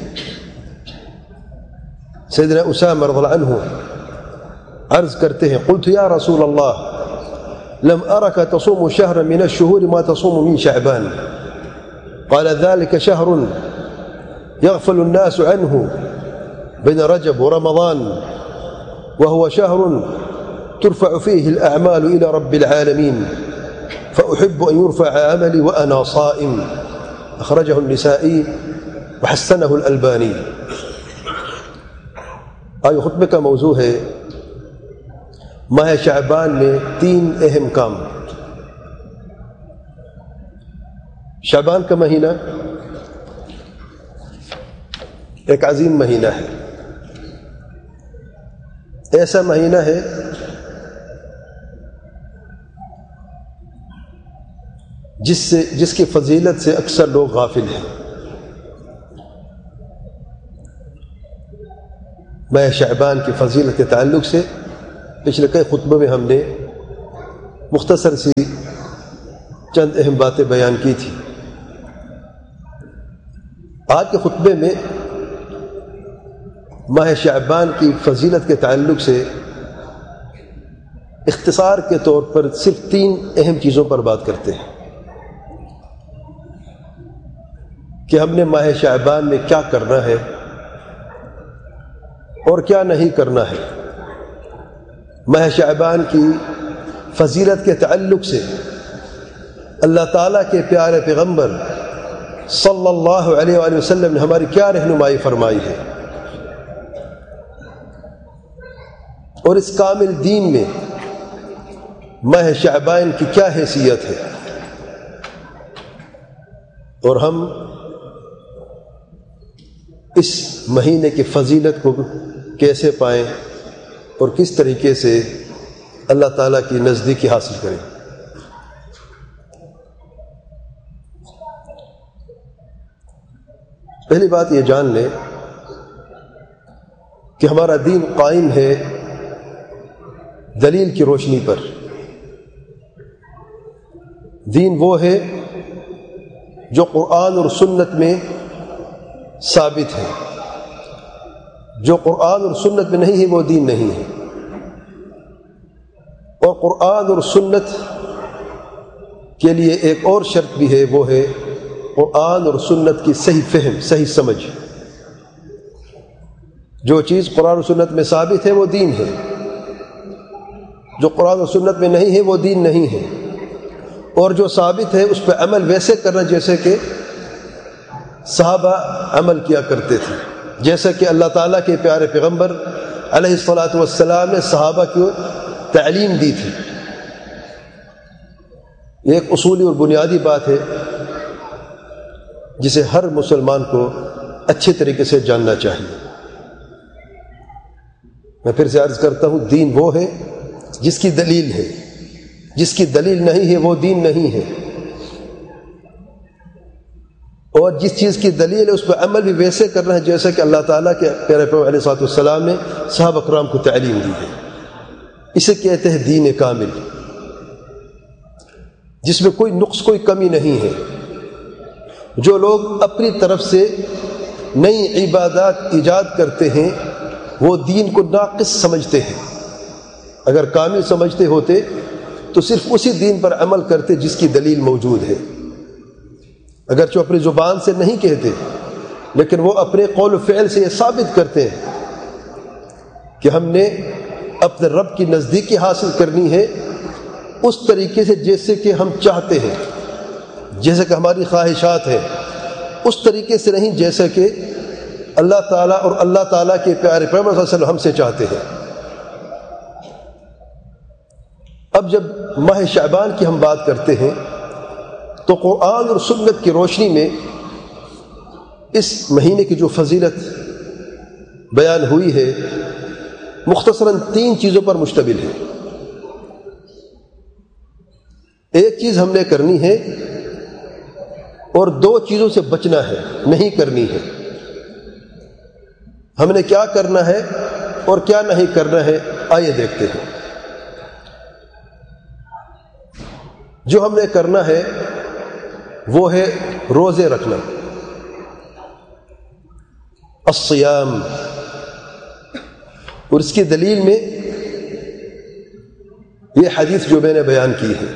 سیدنا اسامہ رضی اللہ عنہ عرض کرتے ہیں قلت یا رسول اللہ لم ارک تصوم شهرا من الشهور ما تصوم من شعبان قال ذلك شهر يغفل الناس عنه بين رجب ورمضان وهو شهر ترفع فيه الأعمال إلى رب العالمين فأحب أن يرفع عملي وأنا صائم, أخرجه النسائي وحسنه الألباني. آج خطبے کا موضوع ہے ماہ شعبان میں 3 اہم کام. شعبان کا مہینہ ایک عظیم مہینہ ہے, ایسا مہینہ ہے جس کی فضیلت سے اکثر لوگ غافل ہیں. ماہ شعبان کی فضیلت کے تعلق سے پچھلے کئی خطبوں میں ہم نے مختصر سی چند اہم باتیں بیان کی تھی۔ آج کے خطبے میں ماہ شعبان کی فضیلت کے تعلق سے اختصار کے طور پر صرف 3 اہم چیزوں پر بات کرتے ہیں کہ ہم نے ماہ شعبان میں کیا کرنا ہے اور کیا نہیں کرنا ہے۔ ماہ شعبان کی فضیلت کے تعلق سے اللہ تعالیٰ کے پیارے پیغمبر صلی اللہ علیہ وآلہ وسلم نے ہماری کیا رہنمائی فرمائی ہے، اور اس کامل دین میں ماہ شعبان کی کیا حیثیت ہے، اور ہم اس مہینے کی فضیلت کو کیسے پائیں اور کس طریقے سے اللہ تعالیٰ کی نزدیکی حاصل کریں۔ پہلی بات یہ جان لیں کہ ہمارا دین قائم ہے دلیل کی روشنی پر۔ دین وہ ہے جو قرآن اور سنت میں ثابت ہے، جو قرآن اور سنت میں نہیں ہے وہ دین نہیں ہے۔ اور قرآن اور سنت کے لیے ایک اور شرط بھی ہے، وہ ہے قرآن اور سنت کی صحیح فہم، صحیح سمجھ۔ جو چیز قرآن اور سنت میں ثابت ہے وہ دین ہے، جو قرآن اور سنت میں نہیں ہے وہ دین نہیں ہے۔ اور جو ثابت ہے اس پہ عمل ویسے کرنا جیسے کہ صحابہ عمل کیا کرتے تھے، جیسا کہ اللہ تعالیٰ کے پیارے پیغمبر علیہ الصلاۃ والسلام نے صحابہ کو تعلیم دی تھی۔ یہ ایک اصولی اور بنیادی بات ہے جسے ہر مسلمان کو اچھے طریقے سے جاننا چاہیے۔ میں پھر سے عرض کرتا ہوں، دین وہ ہے جس کی دلیل ہے، جس کی دلیل نہیں ہے وہ دین نہیں ہے۔ اور جس چیز کی دلیل ہے اس پہ عمل بھی ویسے کرنا ہے جیسا کہ اللہ تعالیٰ کے پیارے پیغمبر علیہ الصلوۃ والسلام نے صحابہ کرام کو تعلیم دی ہے۔ اسے کہتے ہیں دین کامل، جس میں کوئی نقص، کوئی کمی نہیں ہے۔ جو لوگ اپنی طرف سے نئی عبادات ایجاد کرتے ہیں وہ دین کو ناقص سمجھتے ہیں۔ اگر کامل سمجھتے ہوتے تو صرف اسی دین پر عمل کرتے جس کی دلیل موجود ہے۔ اگرچہ اپنی زبان سے نہیں کہتے لیکن وہ اپنے قول و فعل سے یہ ثابت کرتے ہیں کہ ہم نے اپنے رب کی نزدیکی حاصل کرنی ہے اس طریقے سے جیسے کہ ہم چاہتے ہیں، جیسے کہ ہماری خواہشات ہیں، اس طریقے سے نہیں جیسا کہ اللہ تعالیٰ اور اللہ تعالیٰ کے پیارے پیغمبر صلی اللہ علیہ وسلم ہم سے چاہتے ہیں۔ اب جب ماہ شعبان کی ہم بات کرتے ہیں تو قرآن اور سنت کی روشنی میں اس مہینے کی جو فضیلت بیان ہوئی ہے مختصراً 3 چیزوں پر مشتمل ہے۔ ایک چیز ہم نے کرنی ہے اور 2 چیزوں سے بچنا ہے، نہیں کرنی ہے۔ ہم نے کیا کرنا ہے اور کیا نہیں کرنا ہے، آئیے دیکھتے ہیں۔ جو ہم نے کرنا ہے وہ ہے روزے رکھنا، الصیام۔ اور اس کی دلیل میں یہ حدیث جو میں نے بیان کی ہے،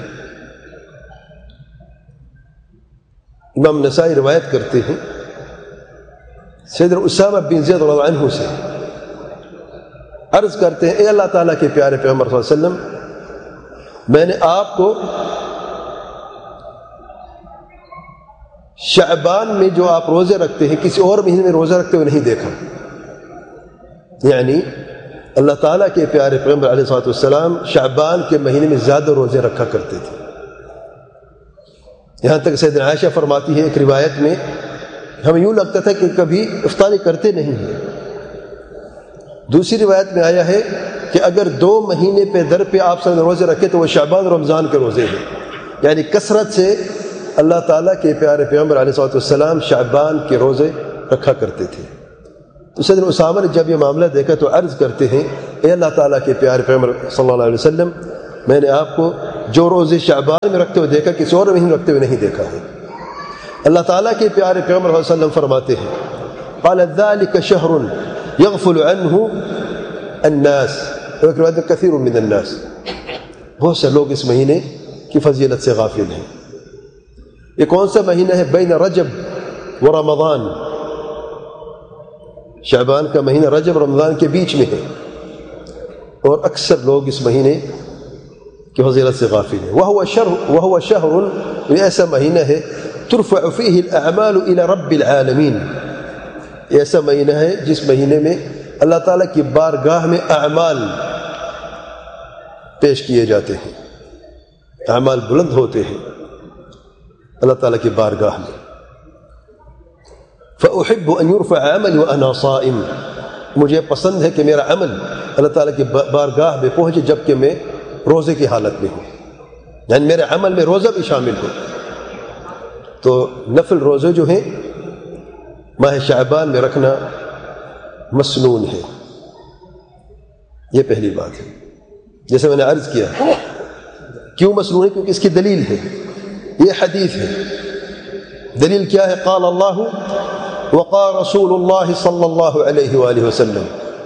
امام نسائی روایت کرتے ہیں سیدنا اسامہ بن زید رضی اللہ عنہ سے، عرض کرتے ہیں اے اللہ تعالیٰ کے پیارے پیغمبر صلی اللہ علیہ وسلم، میں نے آپ کو شعبان میں جو آپ روزے رکھتے ہیں کسی اور مہینے میں روزہ رکھتے ہوئے نہیں دیکھا۔ یعنی اللہ تعالیٰ کے پیارے پیغمبر علیہ الصلوۃ والسلام شعبان کے مہینے میں زیادہ روزے رکھا کرتے تھے۔ یہاں تک سیدنا عائشہ فرماتی ہے ایک روایت میں ہمیں یوں لگتا تھا کہ کبھی افطاری کرتے نہیں ہیں۔ دوسری روایت میں آیا ہے کہ اگر 2 مہینے پہ در پہ آپ صلی اللہ علیہ وسلم روزے رکھے تو وہ شعبان اور رمضان کے روزے ہیں۔ یعنی کثرت سے اللہ تعالیٰ کے پیارے پیغمبر علیہ الصلوۃ والسلام شعبان کے روزے رکھا کرتے تھے۔ تو سیدنا اسامہ نے جب یہ معاملہ دیکھا تو عرض کرتے ہیں اے اللہ تعالیٰ کے پیارے پیغمبر صلی اللہ علیہ وسلم، میں نے آپ کو جو روزے شعبان میں رکھتے ہوئے دیکھا کسی اور مہینے رکھتے ہوئے نہیں دیکھا ہے۔ اللہ تعالیٰ کے پیارے پیغمبر صلی اللہ علیہ وسلم فرماتے ہیں قال ذلك شهر يغفل عنه الناس، ایک روایت میں کثیر من الناس، بہت سے لوگ اس مہینے کی فضیلت سے غافل ہیں۔ یہ کون سا مہینہ ہے؟ بین رجب و رمضان، شعبان کا مہینہ رجب اور رمضان کے بیچ میں ہے، اور اکثر لوگ اس مہینے کی فضیلت سے غافل ہیں۔ وهو شهر، یہ ایسا مہینہ ہے ترفع فيه الاعمال الى رب العالمین، یہ ایسا مہینہ ہے جس مہینے میں اللہ تعالیٰ کی بارگاہ میں اعمال پیش کیے جاتے ہیں، اعمال بلند ہوتے ہیں اللہ تعالیٰ کی بارگاہ میں۔ فأحب أن يرفع عملي وأنا صائم، مجھے پسند ہے کہ میرا عمل اللہ تعالیٰ کی بارگاہ میں پہنچے جبکہ میں روزے کی حالت میں ہوں، یعنی میرے عمل میں روزہ بھی شامل ہو۔ تو نفل روزے جو ہیں ماہ شعبان میں رکھنا مسنون ہے، یہ پہلی بات ہے۔ جیسے میں نے عرض کیا کیوں مسنون ہے؟ کیونکہ اس کی دلیل ہے، یہ حدیث ہے۔ دلیل کیا ہے؟ قال اللہ وقال رسول اللہ صلی اللہ علیہ وآلہ وسلم۔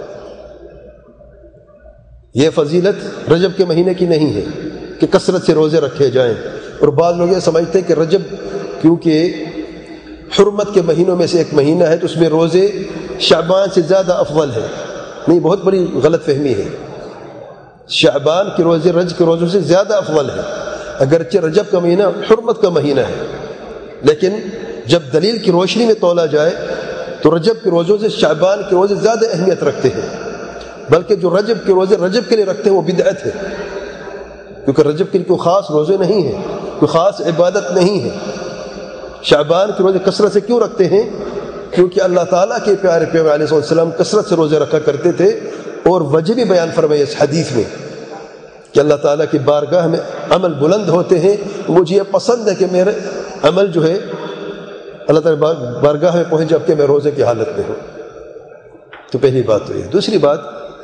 یہ فضیلت رجب کے مہینے کی نہیں ہے کہ کثرت سے روزے رکھے جائیں، اور بعض لوگ یہ سمجھتے ہیں کہ رجب کیونکہ حرمت کے مہینوں میں سے ایک مہینہ ہے تو اس میں روزے شعبان سے زیادہ افضل ہے۔ نہیں، بہت بڑی غلط فہمی ہے۔ شعبان کے روزے رجب کے روزوں سے زیادہ افضل ہے، اگرچہ رجب کا مہینہ حرمت کا مہینہ ہے، لیکن جب دلیل کی روشنی میں تولا جائے تو رجب کے روزوں سے شعبان کے روزے زیادہ اہمیت رکھتے ہیں، بلکہ جو رجب کے روزے رجب کے لیے رکھتے ہیں وہ بدعت ہے، کیونکہ رجب کے لیے کوئی خاص روزے نہیں ہیں، کوئی خاص عبادت نہیں ہے۔ شعبان کے روزے کثرت سے کیوں رکھتے ہیں؟ کیونکہ اللہ تعالیٰ کے پیارے پیغمبر علیہ السلام کثرت سے روزے رکھا کرتے تھے، اور وجہ بھی بیان فرمائی اس حدیث میں کہ اللہ تعالیٰ کی بارگاہ میں عمل بلند ہوتے ہیں۔ مجھے یہ پسند ہے کہ میرے عمل جو ہے اللہ تعالیٰ بارگاہ میں پہنچ جب کہ میں روزے کی حالت میں ہوں۔ تو پہلی بات تو یہ۔ دوسری بات،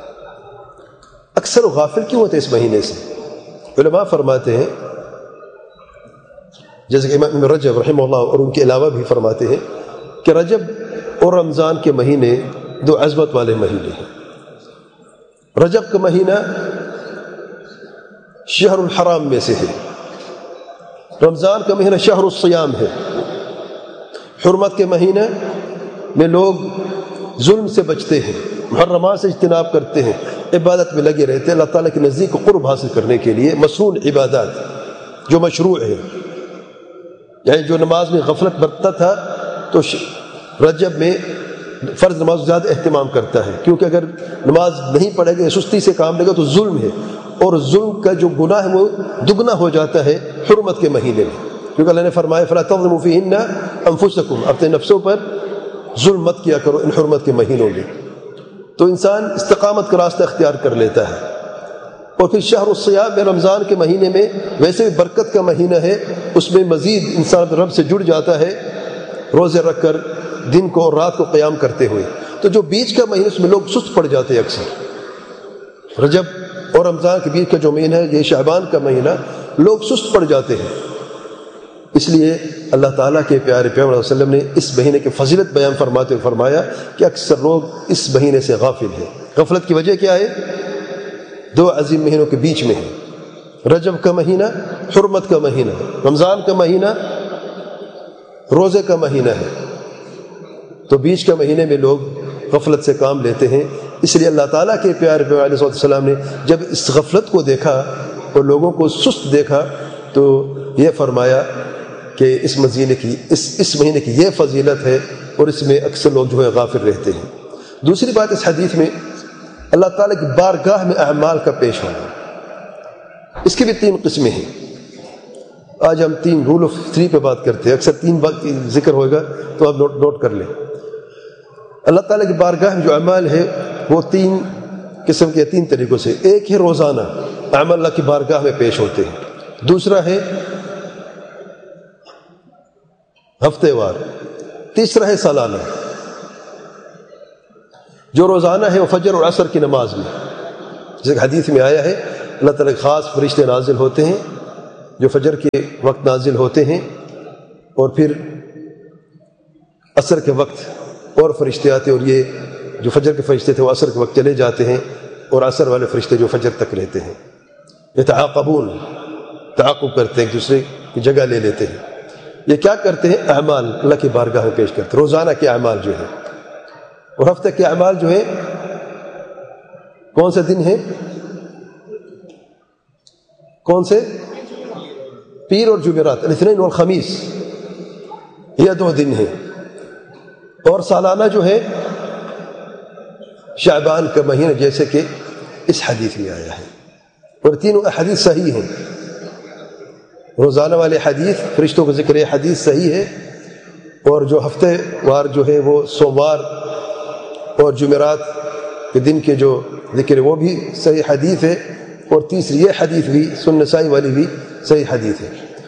اکثر غافل کیوں ہوتے اس مہینے سے؟ علماء فرماتے ہیں، جیسے کہ امام رجب رحمہ اللہ اور ان کے علاوہ بھی فرماتے ہیں کہ رجب اور رمضان کے مہینے دو عظمت والے مہینے ہیں۔ رجب کا مہینہ شہر الحرام میں سے ہے، رمضان کا مہینہ شہر الصیام ہے۔ حرمت کے مہینے میں لوگ ظلم سے بچتے ہیں، محرمات سے اجتناب کرتے ہیں، عبادت میں لگے رہتے ہیں، اللہ تعالیٰ کے نزدیک قرب حاصل کرنے کے لیے مسنون عبادات جو مشروع ہے۔ یعنی جو نماز میں غفلت برتتا تھا تو رجب میں فرض نماز زیادہ اہتمام کرتا ہے، کیونکہ اگر نماز نہیں پڑھے گا، سستی سے کام لے گا تو ظلم ہے، اور ظلم کا جو گناہ ہے وہ دگنا ہو جاتا ہے حرمت کے مہینے میں، کیونکہ اللہ نے فرمایا فَلَا تَظْلِمُوا فِيهِنَّ أَنفُسَكُمْ، اپنے نفسوں پر ظلم مت کیا کرو ان حرمت کے مہینوں میں۔ تو انسان استقامت کا راستہ اختیار کر لیتا ہے۔ اور پھر شہر الصیام میں رمضان کے مہینے میں ویسے بھی برکت کا مہینہ ہے، اس میں مزید انسان رب سے جڑ جاتا ہے روزے رکھ کر دن کو اور رات کو قیام کرتے ہوئے۔ تو جو بیچ کا مہینہ اس میں لوگ سست پڑ جاتے ہیں، اکثر رجب اور رمضان کے بیچ کا جو مہینہ ہے یہ شعبان کا مہینہ لوگ سست پڑ جاتے ہیں۔ اس لیے اللہ تعالیٰ کے پیارے پیغمبر صلی اللہ علیہ وسلم نے اس مہینے کی فضیلت بیان فرماتے ہوئے فرمایا کہ اکثر لوگ اس مہینے سے غافل ہیں۔ غفلت کی وجہ کیا ہے؟ دو عظیم مہینوں کے بیچ میں ہے، رجب کا مہینہ حرمت کا مہینہ، رمضان کا مہینہ روزے کا مہینہ ہے، تو بیچ کا مہینے میں لوگ غفلت سے کام لیتے ہیں۔ اس لیے اللہ تعالیٰ کے پیارے پیغمبر علیہ السلام نے جب اس غفلت کو دیکھا اور لوگوں کو سست دیکھا تو یہ فرمایا کہ اس مہینے کی یہ فضیلت ہے، اور اس میں اکثر لوگ جو ہے غافل رہتے ہیں۔ دوسری بات، اس حدیث میں اللہ تعالیٰ کی بارگاہ میں اعمال کا پیش ہونا، اس کی بھی 3 قسمیں ہیں۔ آج ہم 3 رول آف 3 پہ بات کرتے ہیں، اکثر 3 بات ذکر ہوگا تو آپ نوٹ کر لیں۔ اللہ تعالیٰ کی بارگاہ میں جو اعمال ہے وہ 3 قسم کے 3 طریقوں سے۔ ایک ہے روزانہ اعمال اللہ کی بارگاہ میں پیش ہوتے ہیں، دوسرا ہے ہفتے وار، تیسرا ہے سالانہ۔ جو روزانہ ہے وہ فجر اور عصر کی نماز میں، جیسے حدیث میں آیا ہے اللہ تعالیٰ کے خاص فرشتے نازل ہوتے ہیں جو فجر کے وقت نازل ہوتے ہیں، اور پھر عصر کے وقت اور فرشتے آتے، اور یہ جو فجر کے فرشتے تھے وہ عصر کے وقت چلے جاتے ہیں، اور عصر والے فرشتے جو فجر تک رہتے ہیں، یتعاقبون، تعاقب کرتے ہیں، ایک دوسرے کی جگہ لے لیتے ہیں۔ یہ کیا کرتے ہیں؟ اعمال اللہ کی بارگاہ میں پیش کرتے ہیں، روزانہ کے اعمال جو ہے، اور ہفتہ کے اعمال جو ہے کون سے دن ہیں؟ کون سے؟ پیر اور جمعرات، الاثنین والخمیس، یہ 2 دن ہیں۔ اور سالانہ جو ہے شعبان کا مہینہ، جیسے کہ اس حدیث میں آیا ہے، اور تینوں احادیث صحیح ہیں۔ روزانہ والے حدیث، فرشتوں کا ذکر، یہ حدیث صحیح ہے، اور جو ہفتے وار جو ہے وہ سوموار اور جمعرات کے دن کے جو ذکر ہے وہ بھی صحیح حدیث ہے، اور تیسری یہ حدیث بھی سنن نسائی والی بھی صحیح حدیث ہے۔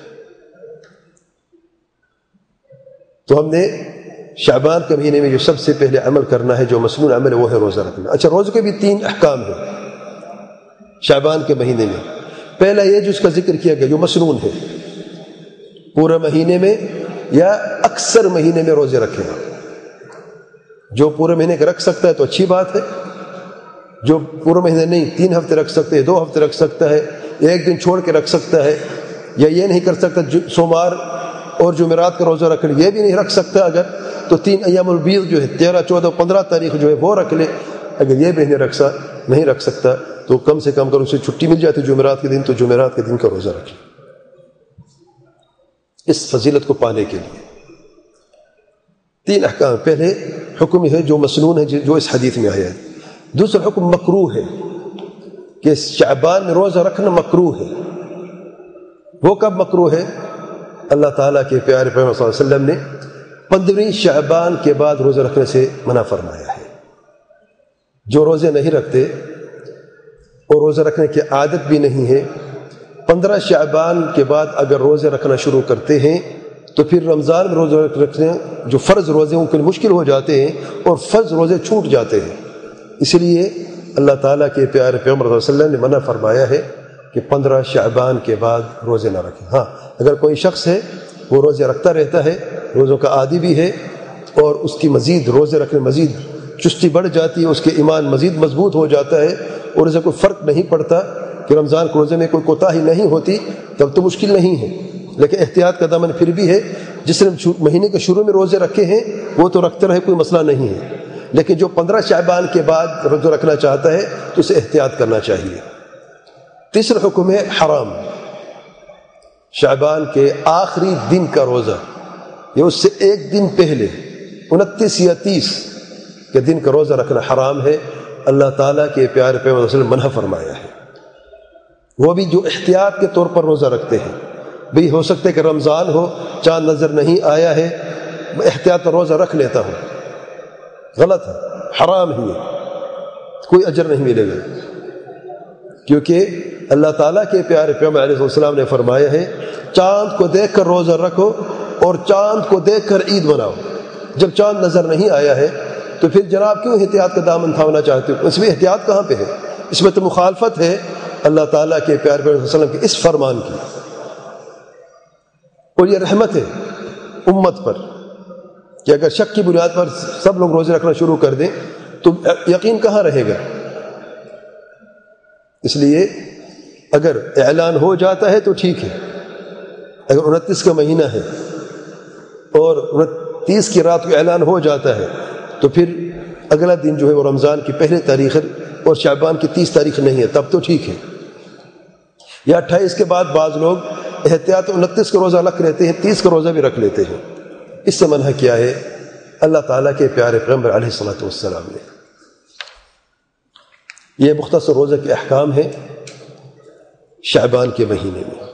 تو ہم نے شعبان کے مہینے میں جو سب سے پہلے عمل کرنا ہے، جو مسنون عمل ہے، وہ ہے روزہ رکھنا۔ اچھا، روزے کے بھی 3 احکام ہیں شعبان کے مہینے میں۔ پہلا یہ جس کا ذکر کیا گیا جو مسنون ہے، پورے مہینے میں یا اکثر مہینے میں روزے رکھیں۔ جو پورے مہینے کا رکھ سکتا ہے تو اچھی بات ہے، جو پورے مہینے نہیں، 3 ہفتے رکھ سکتے ہے، 2 ہفتے رکھ سکتا ہے، 1 دن چھوڑ کے رکھ سکتا ہے، یا یہ نہیں کر سکتا سوموار اور جمعرات کا روزہ رکھ لے، یہ بھی نہیں رکھ سکتا اگر، تو 3 ایام البیض جو ہے 13، 14، 15 تاریخ جو ہے وہ رکھ لے۔ اگر یہ بھی نہیں رکھ سکتا تو کم سے کم اگر اسے چھٹی مل جاتی جمعرات کے دن تو جمعرات کے دن کا روزہ رکھے، اس فضیلت کو پانے کے لیے۔ 3 احکام، پہلے حکم ہے جو مسنون ہے جو اس حدیث میں آیا ہے۔ دوسرا حکم مکروہ ہے کہ شعبان میں روزہ رکھنا مکروہ ہے۔ وہ کب مکروہ ہے؟ اللہ تعالیٰ کے پیارے پیغمبر صلی اللہ علیہ وسلم نے 15 شعبان کے بعد روزہ رکھنے سے منع فرمایا ہے۔ جو روزے نہیں رکھتے اور روزہ رکھنے کی عادت بھی نہیں ہے، 15 شعبان کے بعد اگر روزے رکھنا شروع کرتے ہیں تو پھر رمضان میں روزے رکھنے جو فرض روزے ان کے لیے مشکل ہو جاتے ہیں، اور فرض روزے چھوٹ جاتے ہیں۔ اس لیے اللہ تعالیٰ کے پیارے پیغمبر صلی اللہ علیہ وسلم نے منع فرمایا ہے کہ 15 شعبان کے بعد روزے نہ رکھیں۔ ہاں، اگر کوئی شخص ہے وہ روزے رکھتا رہتا ہے، روزوں کا عادی بھی ہے، اور اس کی مزید روزے رکھنے مزید چستی بڑھ جاتی ہے، اس کے ایمان مزید مضبوط ہو جاتا ہے، اور اسے کوئی فرق نہیں پڑتا کہ رمضان کے روزے میں کوئی کوتاہی نہیں ہوتی، تب تو مشکل نہیں ہے۔ لیکن احتیاط کا دامن پھر بھی ہے، جس نے مہینے کے شروع میں روزے رکھے ہیں وہ تو رکھتے رہے، کوئی مسئلہ نہیں ہے، لیکن جو 15 شعبان کے بعد روزہ رکھنا چاہتا ہے تو اسے احتیاط کرنا چاہیے۔ تیسرا حکم ہے حرام، شعبان کے آخری دن کا روزہ، یا اس سے 1 دن پہلے 29 یا 30 کے دن کا روزہ رکھنا حرام ہے۔ اللہ تعالیٰ کے پیارے پیغمبر صلی اللہ علیہ وسلم منع فرمایا ہے۔ وہ بھی جو احتیاط کے طور پر روزہ رکھتے ہیں، بھی ہو سکتا ہے کہ رمضان ہو، چاند نظر نہیں آیا ہے، میں احتیاط پر روزہ رکھ لیتا ہوں، غلط ہے، حرام ہی ہے، کوئی اجر نہیں ملے گا، کیونکہ اللہ تعالیٰ کے پیارے پیغمبر علیہ السلام نے فرمایا ہے چاند کو دیکھ کر روزہ رکھو اور چاند کو دیکھ کر عید مناؤ۔ جب چاند نظر نہیں آیا ہے تو پھر جناب کیوں احتیاط کا دامن تھامنا چاہتے ہو؟ اس میں احتیاط کہاں پہ ہے؟ اس میں تو مخالفت ہے اللہ تعالیٰ کے پیارے پیغمبر صلی اللہ علیہ وسلم کے اس فرمان کی، اور یہ رحمت ہے امت پر کہ اگر شک کی بنیاد پر سب لوگ روزے رکھنا شروع کر دیں تو یقین کہاں رہے گا؟ اس لیے اگر اعلان ہو جاتا ہے تو ٹھیک ہے، اگر 29 کا مہینہ ہے اور 29 کی رات کو اعلان ہو جاتا ہے تو پھر اگلا دن جو ہے وہ رمضان کی پہلے تاریخ اور شعبان کی 30 تاریخ نہیں ہے، تب تو ٹھیک ہے۔ یا 28 کے بعد بعض لوگ احتیاط 29 کا روزہ رکھ لیتے ہیں، 30 کا روزہ بھی رکھ لیتے ہیں، اس سے منع کیا ہے اللہ تعالیٰ کے پیارے پیغمبر علیہ الصلوۃ والسلام نے۔ یہ مختصر روزہ کے احکام ہیں شعبان کے مہینے میں۔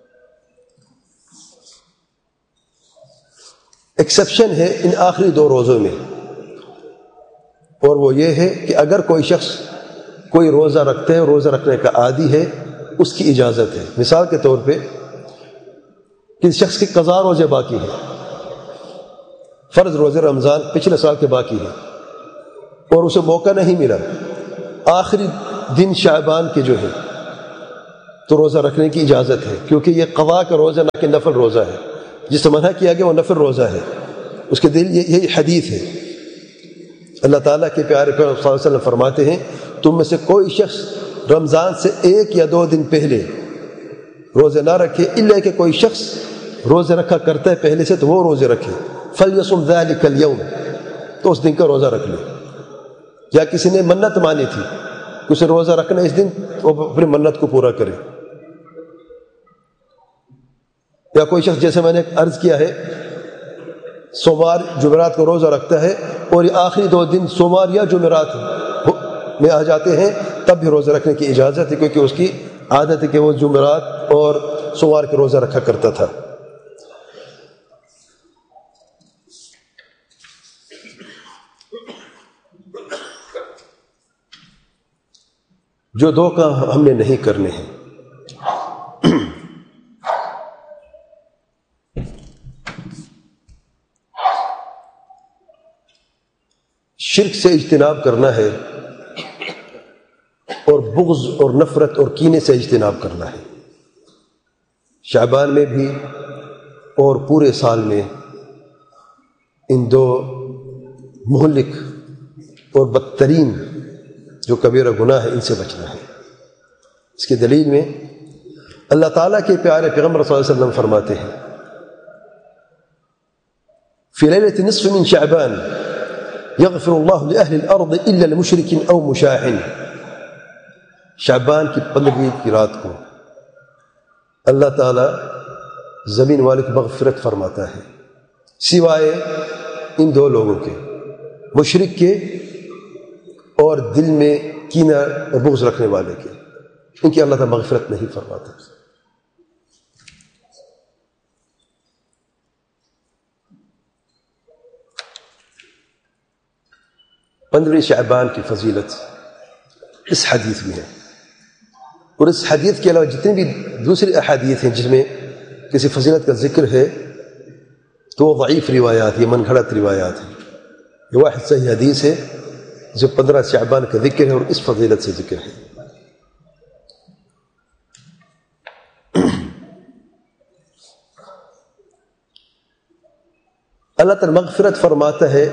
ایکسیپشن ہے ان آخری 2 روزوں میں، اور وہ یہ ہے کہ اگر کوئی شخص کوئی روزہ رکھتے ہے، روزہ رکھنے کا عادی ہے، اس کی اجازت ہے۔ مثال کے طور پہ کسی شخص کی قضا روزے باقی ہے، فرض روزے رمضان پچھلے سال کے باقی ہے، اور اسے موقع نہیں ملا آخری دن شعبان کے جو ہے، تو روزہ رکھنے کی اجازت ہے، کیونکہ یہ قضا کا روزہ نہ کہ نفل روزہ ہے. جس سے منع کیا گیا وہ نفل روزہ ہے. اس کے دل یہی حدیث ہے. اللہ تعالیٰ کے پیارے پیغمبر صلی اللہ علیہ وسلم فرماتے ہیں تم میں سے کوئی شخص رمضان سے 1 یا 2 دن پہلے روزے نہ رکھے، الا کہ کوئی شخص روزے رکھا کرتا ہے پہلے سے تو وہ روزے رکھے. فَلْيَصُمْ ذَلِكَ الْيَوْمِ، تو اس دن کا روزہ رکھ لے. یا کسی نے منت مانی تھی کہ اسے روزہ رکھنا اس دن، وہ اپنی منت کو پورا کرے. یا کوئی شخص جیسے میں نے عرض کیا ہے سوموار جمعرات کو روزہ رکھتا ہے اور یہ آخری 2 دن سوموار یا جمعرات میں آ جاتے ہیں تب بھی روزہ رکھنے کی اجازت ہے، کیونکہ اس کی عادت ہے کہ وہ جمعرات اور سوموار کے روزہ رکھا کرتا تھا. جو 2 کام ہم نے نہیں کرنے ہیں، شرک سے اجتناب کرنا ہے اور بغض اور نفرت اور کینے سے اجتناب کرنا ہے. شعبان میں بھی اور پورے سال میں ان 2 مہلک اور بدترین جو کبیرہ گناہ ہے ان سے بچنا ہے. اس کی دلیل میں اللہ تعالیٰ کے پیارے پیغمبر صلی اللہ علیہ وسلم فرماتے ہیں فی لیلۃ نصف من شعبان یغفر اللہ لأہل الارض الا لمشرک او مشاحن. شعبان کی 15ویں کی رات کو اللہ تعالیٰ زمین والے کو مغفرت فرماتا ہے سوائے ان 2 لوگوں کے، مشرک کے اور دل میں کینہ اور بغض رکھنے والے کے. ان کی اللہ تعالیٰ مغفرت نہیں فرماتا. پندرہویں شعبان کی فضیلت اس حدیث میں ہے، اور اس حدیث کے علاوہ جتنے بھی دوسری احادیث ہیں جس میں کسی فضیلت کا ذکر ہے تو وہ ضعیف روایات، یہ من گھڑت روایات ہیں. یہ واحد صحیح حدیث ہے جو 15 شعبان کا ذکر ہے اور اس فضیلت سے ذکر ہے. اللہ تعالی مغفرت فرماتا ہے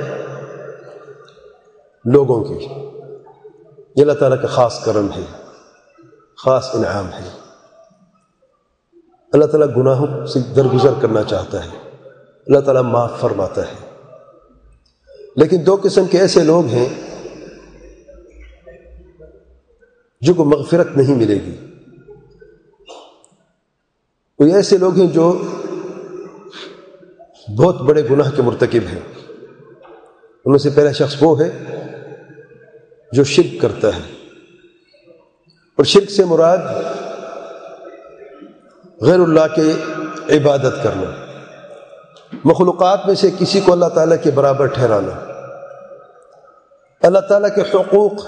لوگوں کی، یہ اللہ تعالیٰ کا خاص کرم ہے، خاص انعام ہے. اللہ تعالیٰ گناہوں سے درگزر کرنا چاہتا ہے، اللہ تعالیٰ معاف فرماتا ہے. لیکن 2 قسم کے ایسے لوگ ہیں جو کو مغفرت نہیں ملے گی. وہ ایسے لوگ ہیں جو بہت بڑے گناہ کے مرتکب ہیں. ان میں سے پہلا شخص وہ ہے جو شرک کرتا ہے، اور شرک سے مراد غیر اللہ کے عبادت کرنا، مخلوقات میں سے کسی کو اللہ تعالیٰ کے برابر ٹھہرانا، اللہ تعالیٰ کے حقوق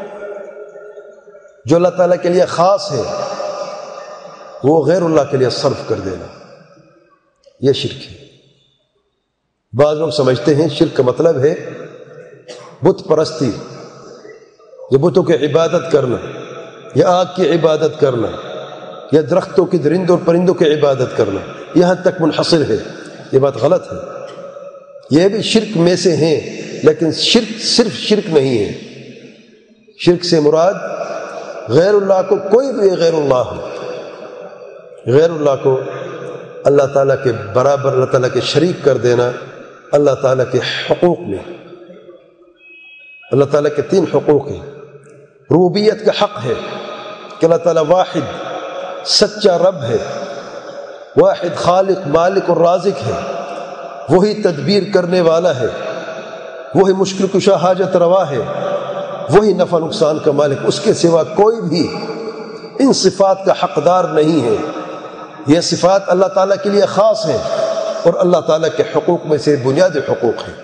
جو اللہ تعالیٰ کے لیے خاص ہے وہ غیر اللہ کے لیے صرف کر دینا، یہ شرک ہے. بعض لوگ سمجھتے ہیں شرک کا مطلب ہے بت پرستی، یا بتوں کی عبادت کرنا، یا آگ کی عبادت کرنا، یا درختوں کی، درندوں اور پرندوں کی عبادت کرنا، یہاں تک منحصر ہے. یہ بات غلط ہے. یہ بھی شرک میں سے ہیں، لیکن شرک صرف شرک نہیں ہے. شرک سے مراد غیر اللہ کو، کوئی بھی غیر اللہ ہو، غیر اللہ کو اللہ تعالیٰ کے برابر، اللہ تعالیٰ کے شریک کر دینا. اللہ تعالیٰ کے حقوق میں اللہ تعالیٰ کے 3 حقوق ہیں. ربوبیت کا حق ہے کہ اللہ تعالیٰ واحد سچا رب ہے، واحد خالق مالک اور رازق ہے، وہی تدبیر کرنے والا ہے، وہی مشکل کشا حاجت روا ہے، وہی نفع نقصان کا مالک، اس کے سوا کوئی بھی ان صفات کا حقدار نہیں ہے. یہ صفات اللہ تعالیٰ کے لیے خاص ہیں اور اللہ تعالیٰ کے حقوق میں سے بنیادی حقوق ہیں.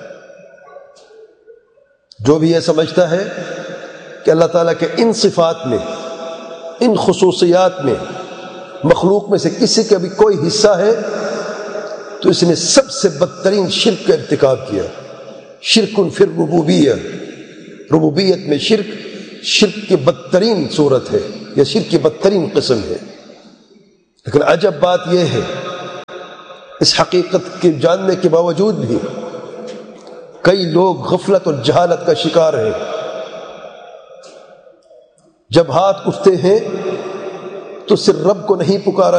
جو بھی یہ سمجھتا ہے کہ اللہ تعالیٰ کے ان صفات میں، ان خصوصیات میں مخلوق میں سے کسی کا بھی کوئی حصہ ہے تو اس نے سب سے بدترین شرک کا ارتکاب کیا. شرک فی الربوبیہ، ربوبیت میں شرک، شرک کی بدترین صورت ہے، یا شرک کی بدترین قسم ہے. لیکن عجب بات یہ ہے، اس حقیقت کے جاننے کے باوجود بھی کئی لوگ غفلت اور جہالت کا شکار ہیں۔ جب ہاتھ اٹھتے ہیں تو صرف رب کو نہیں پکارا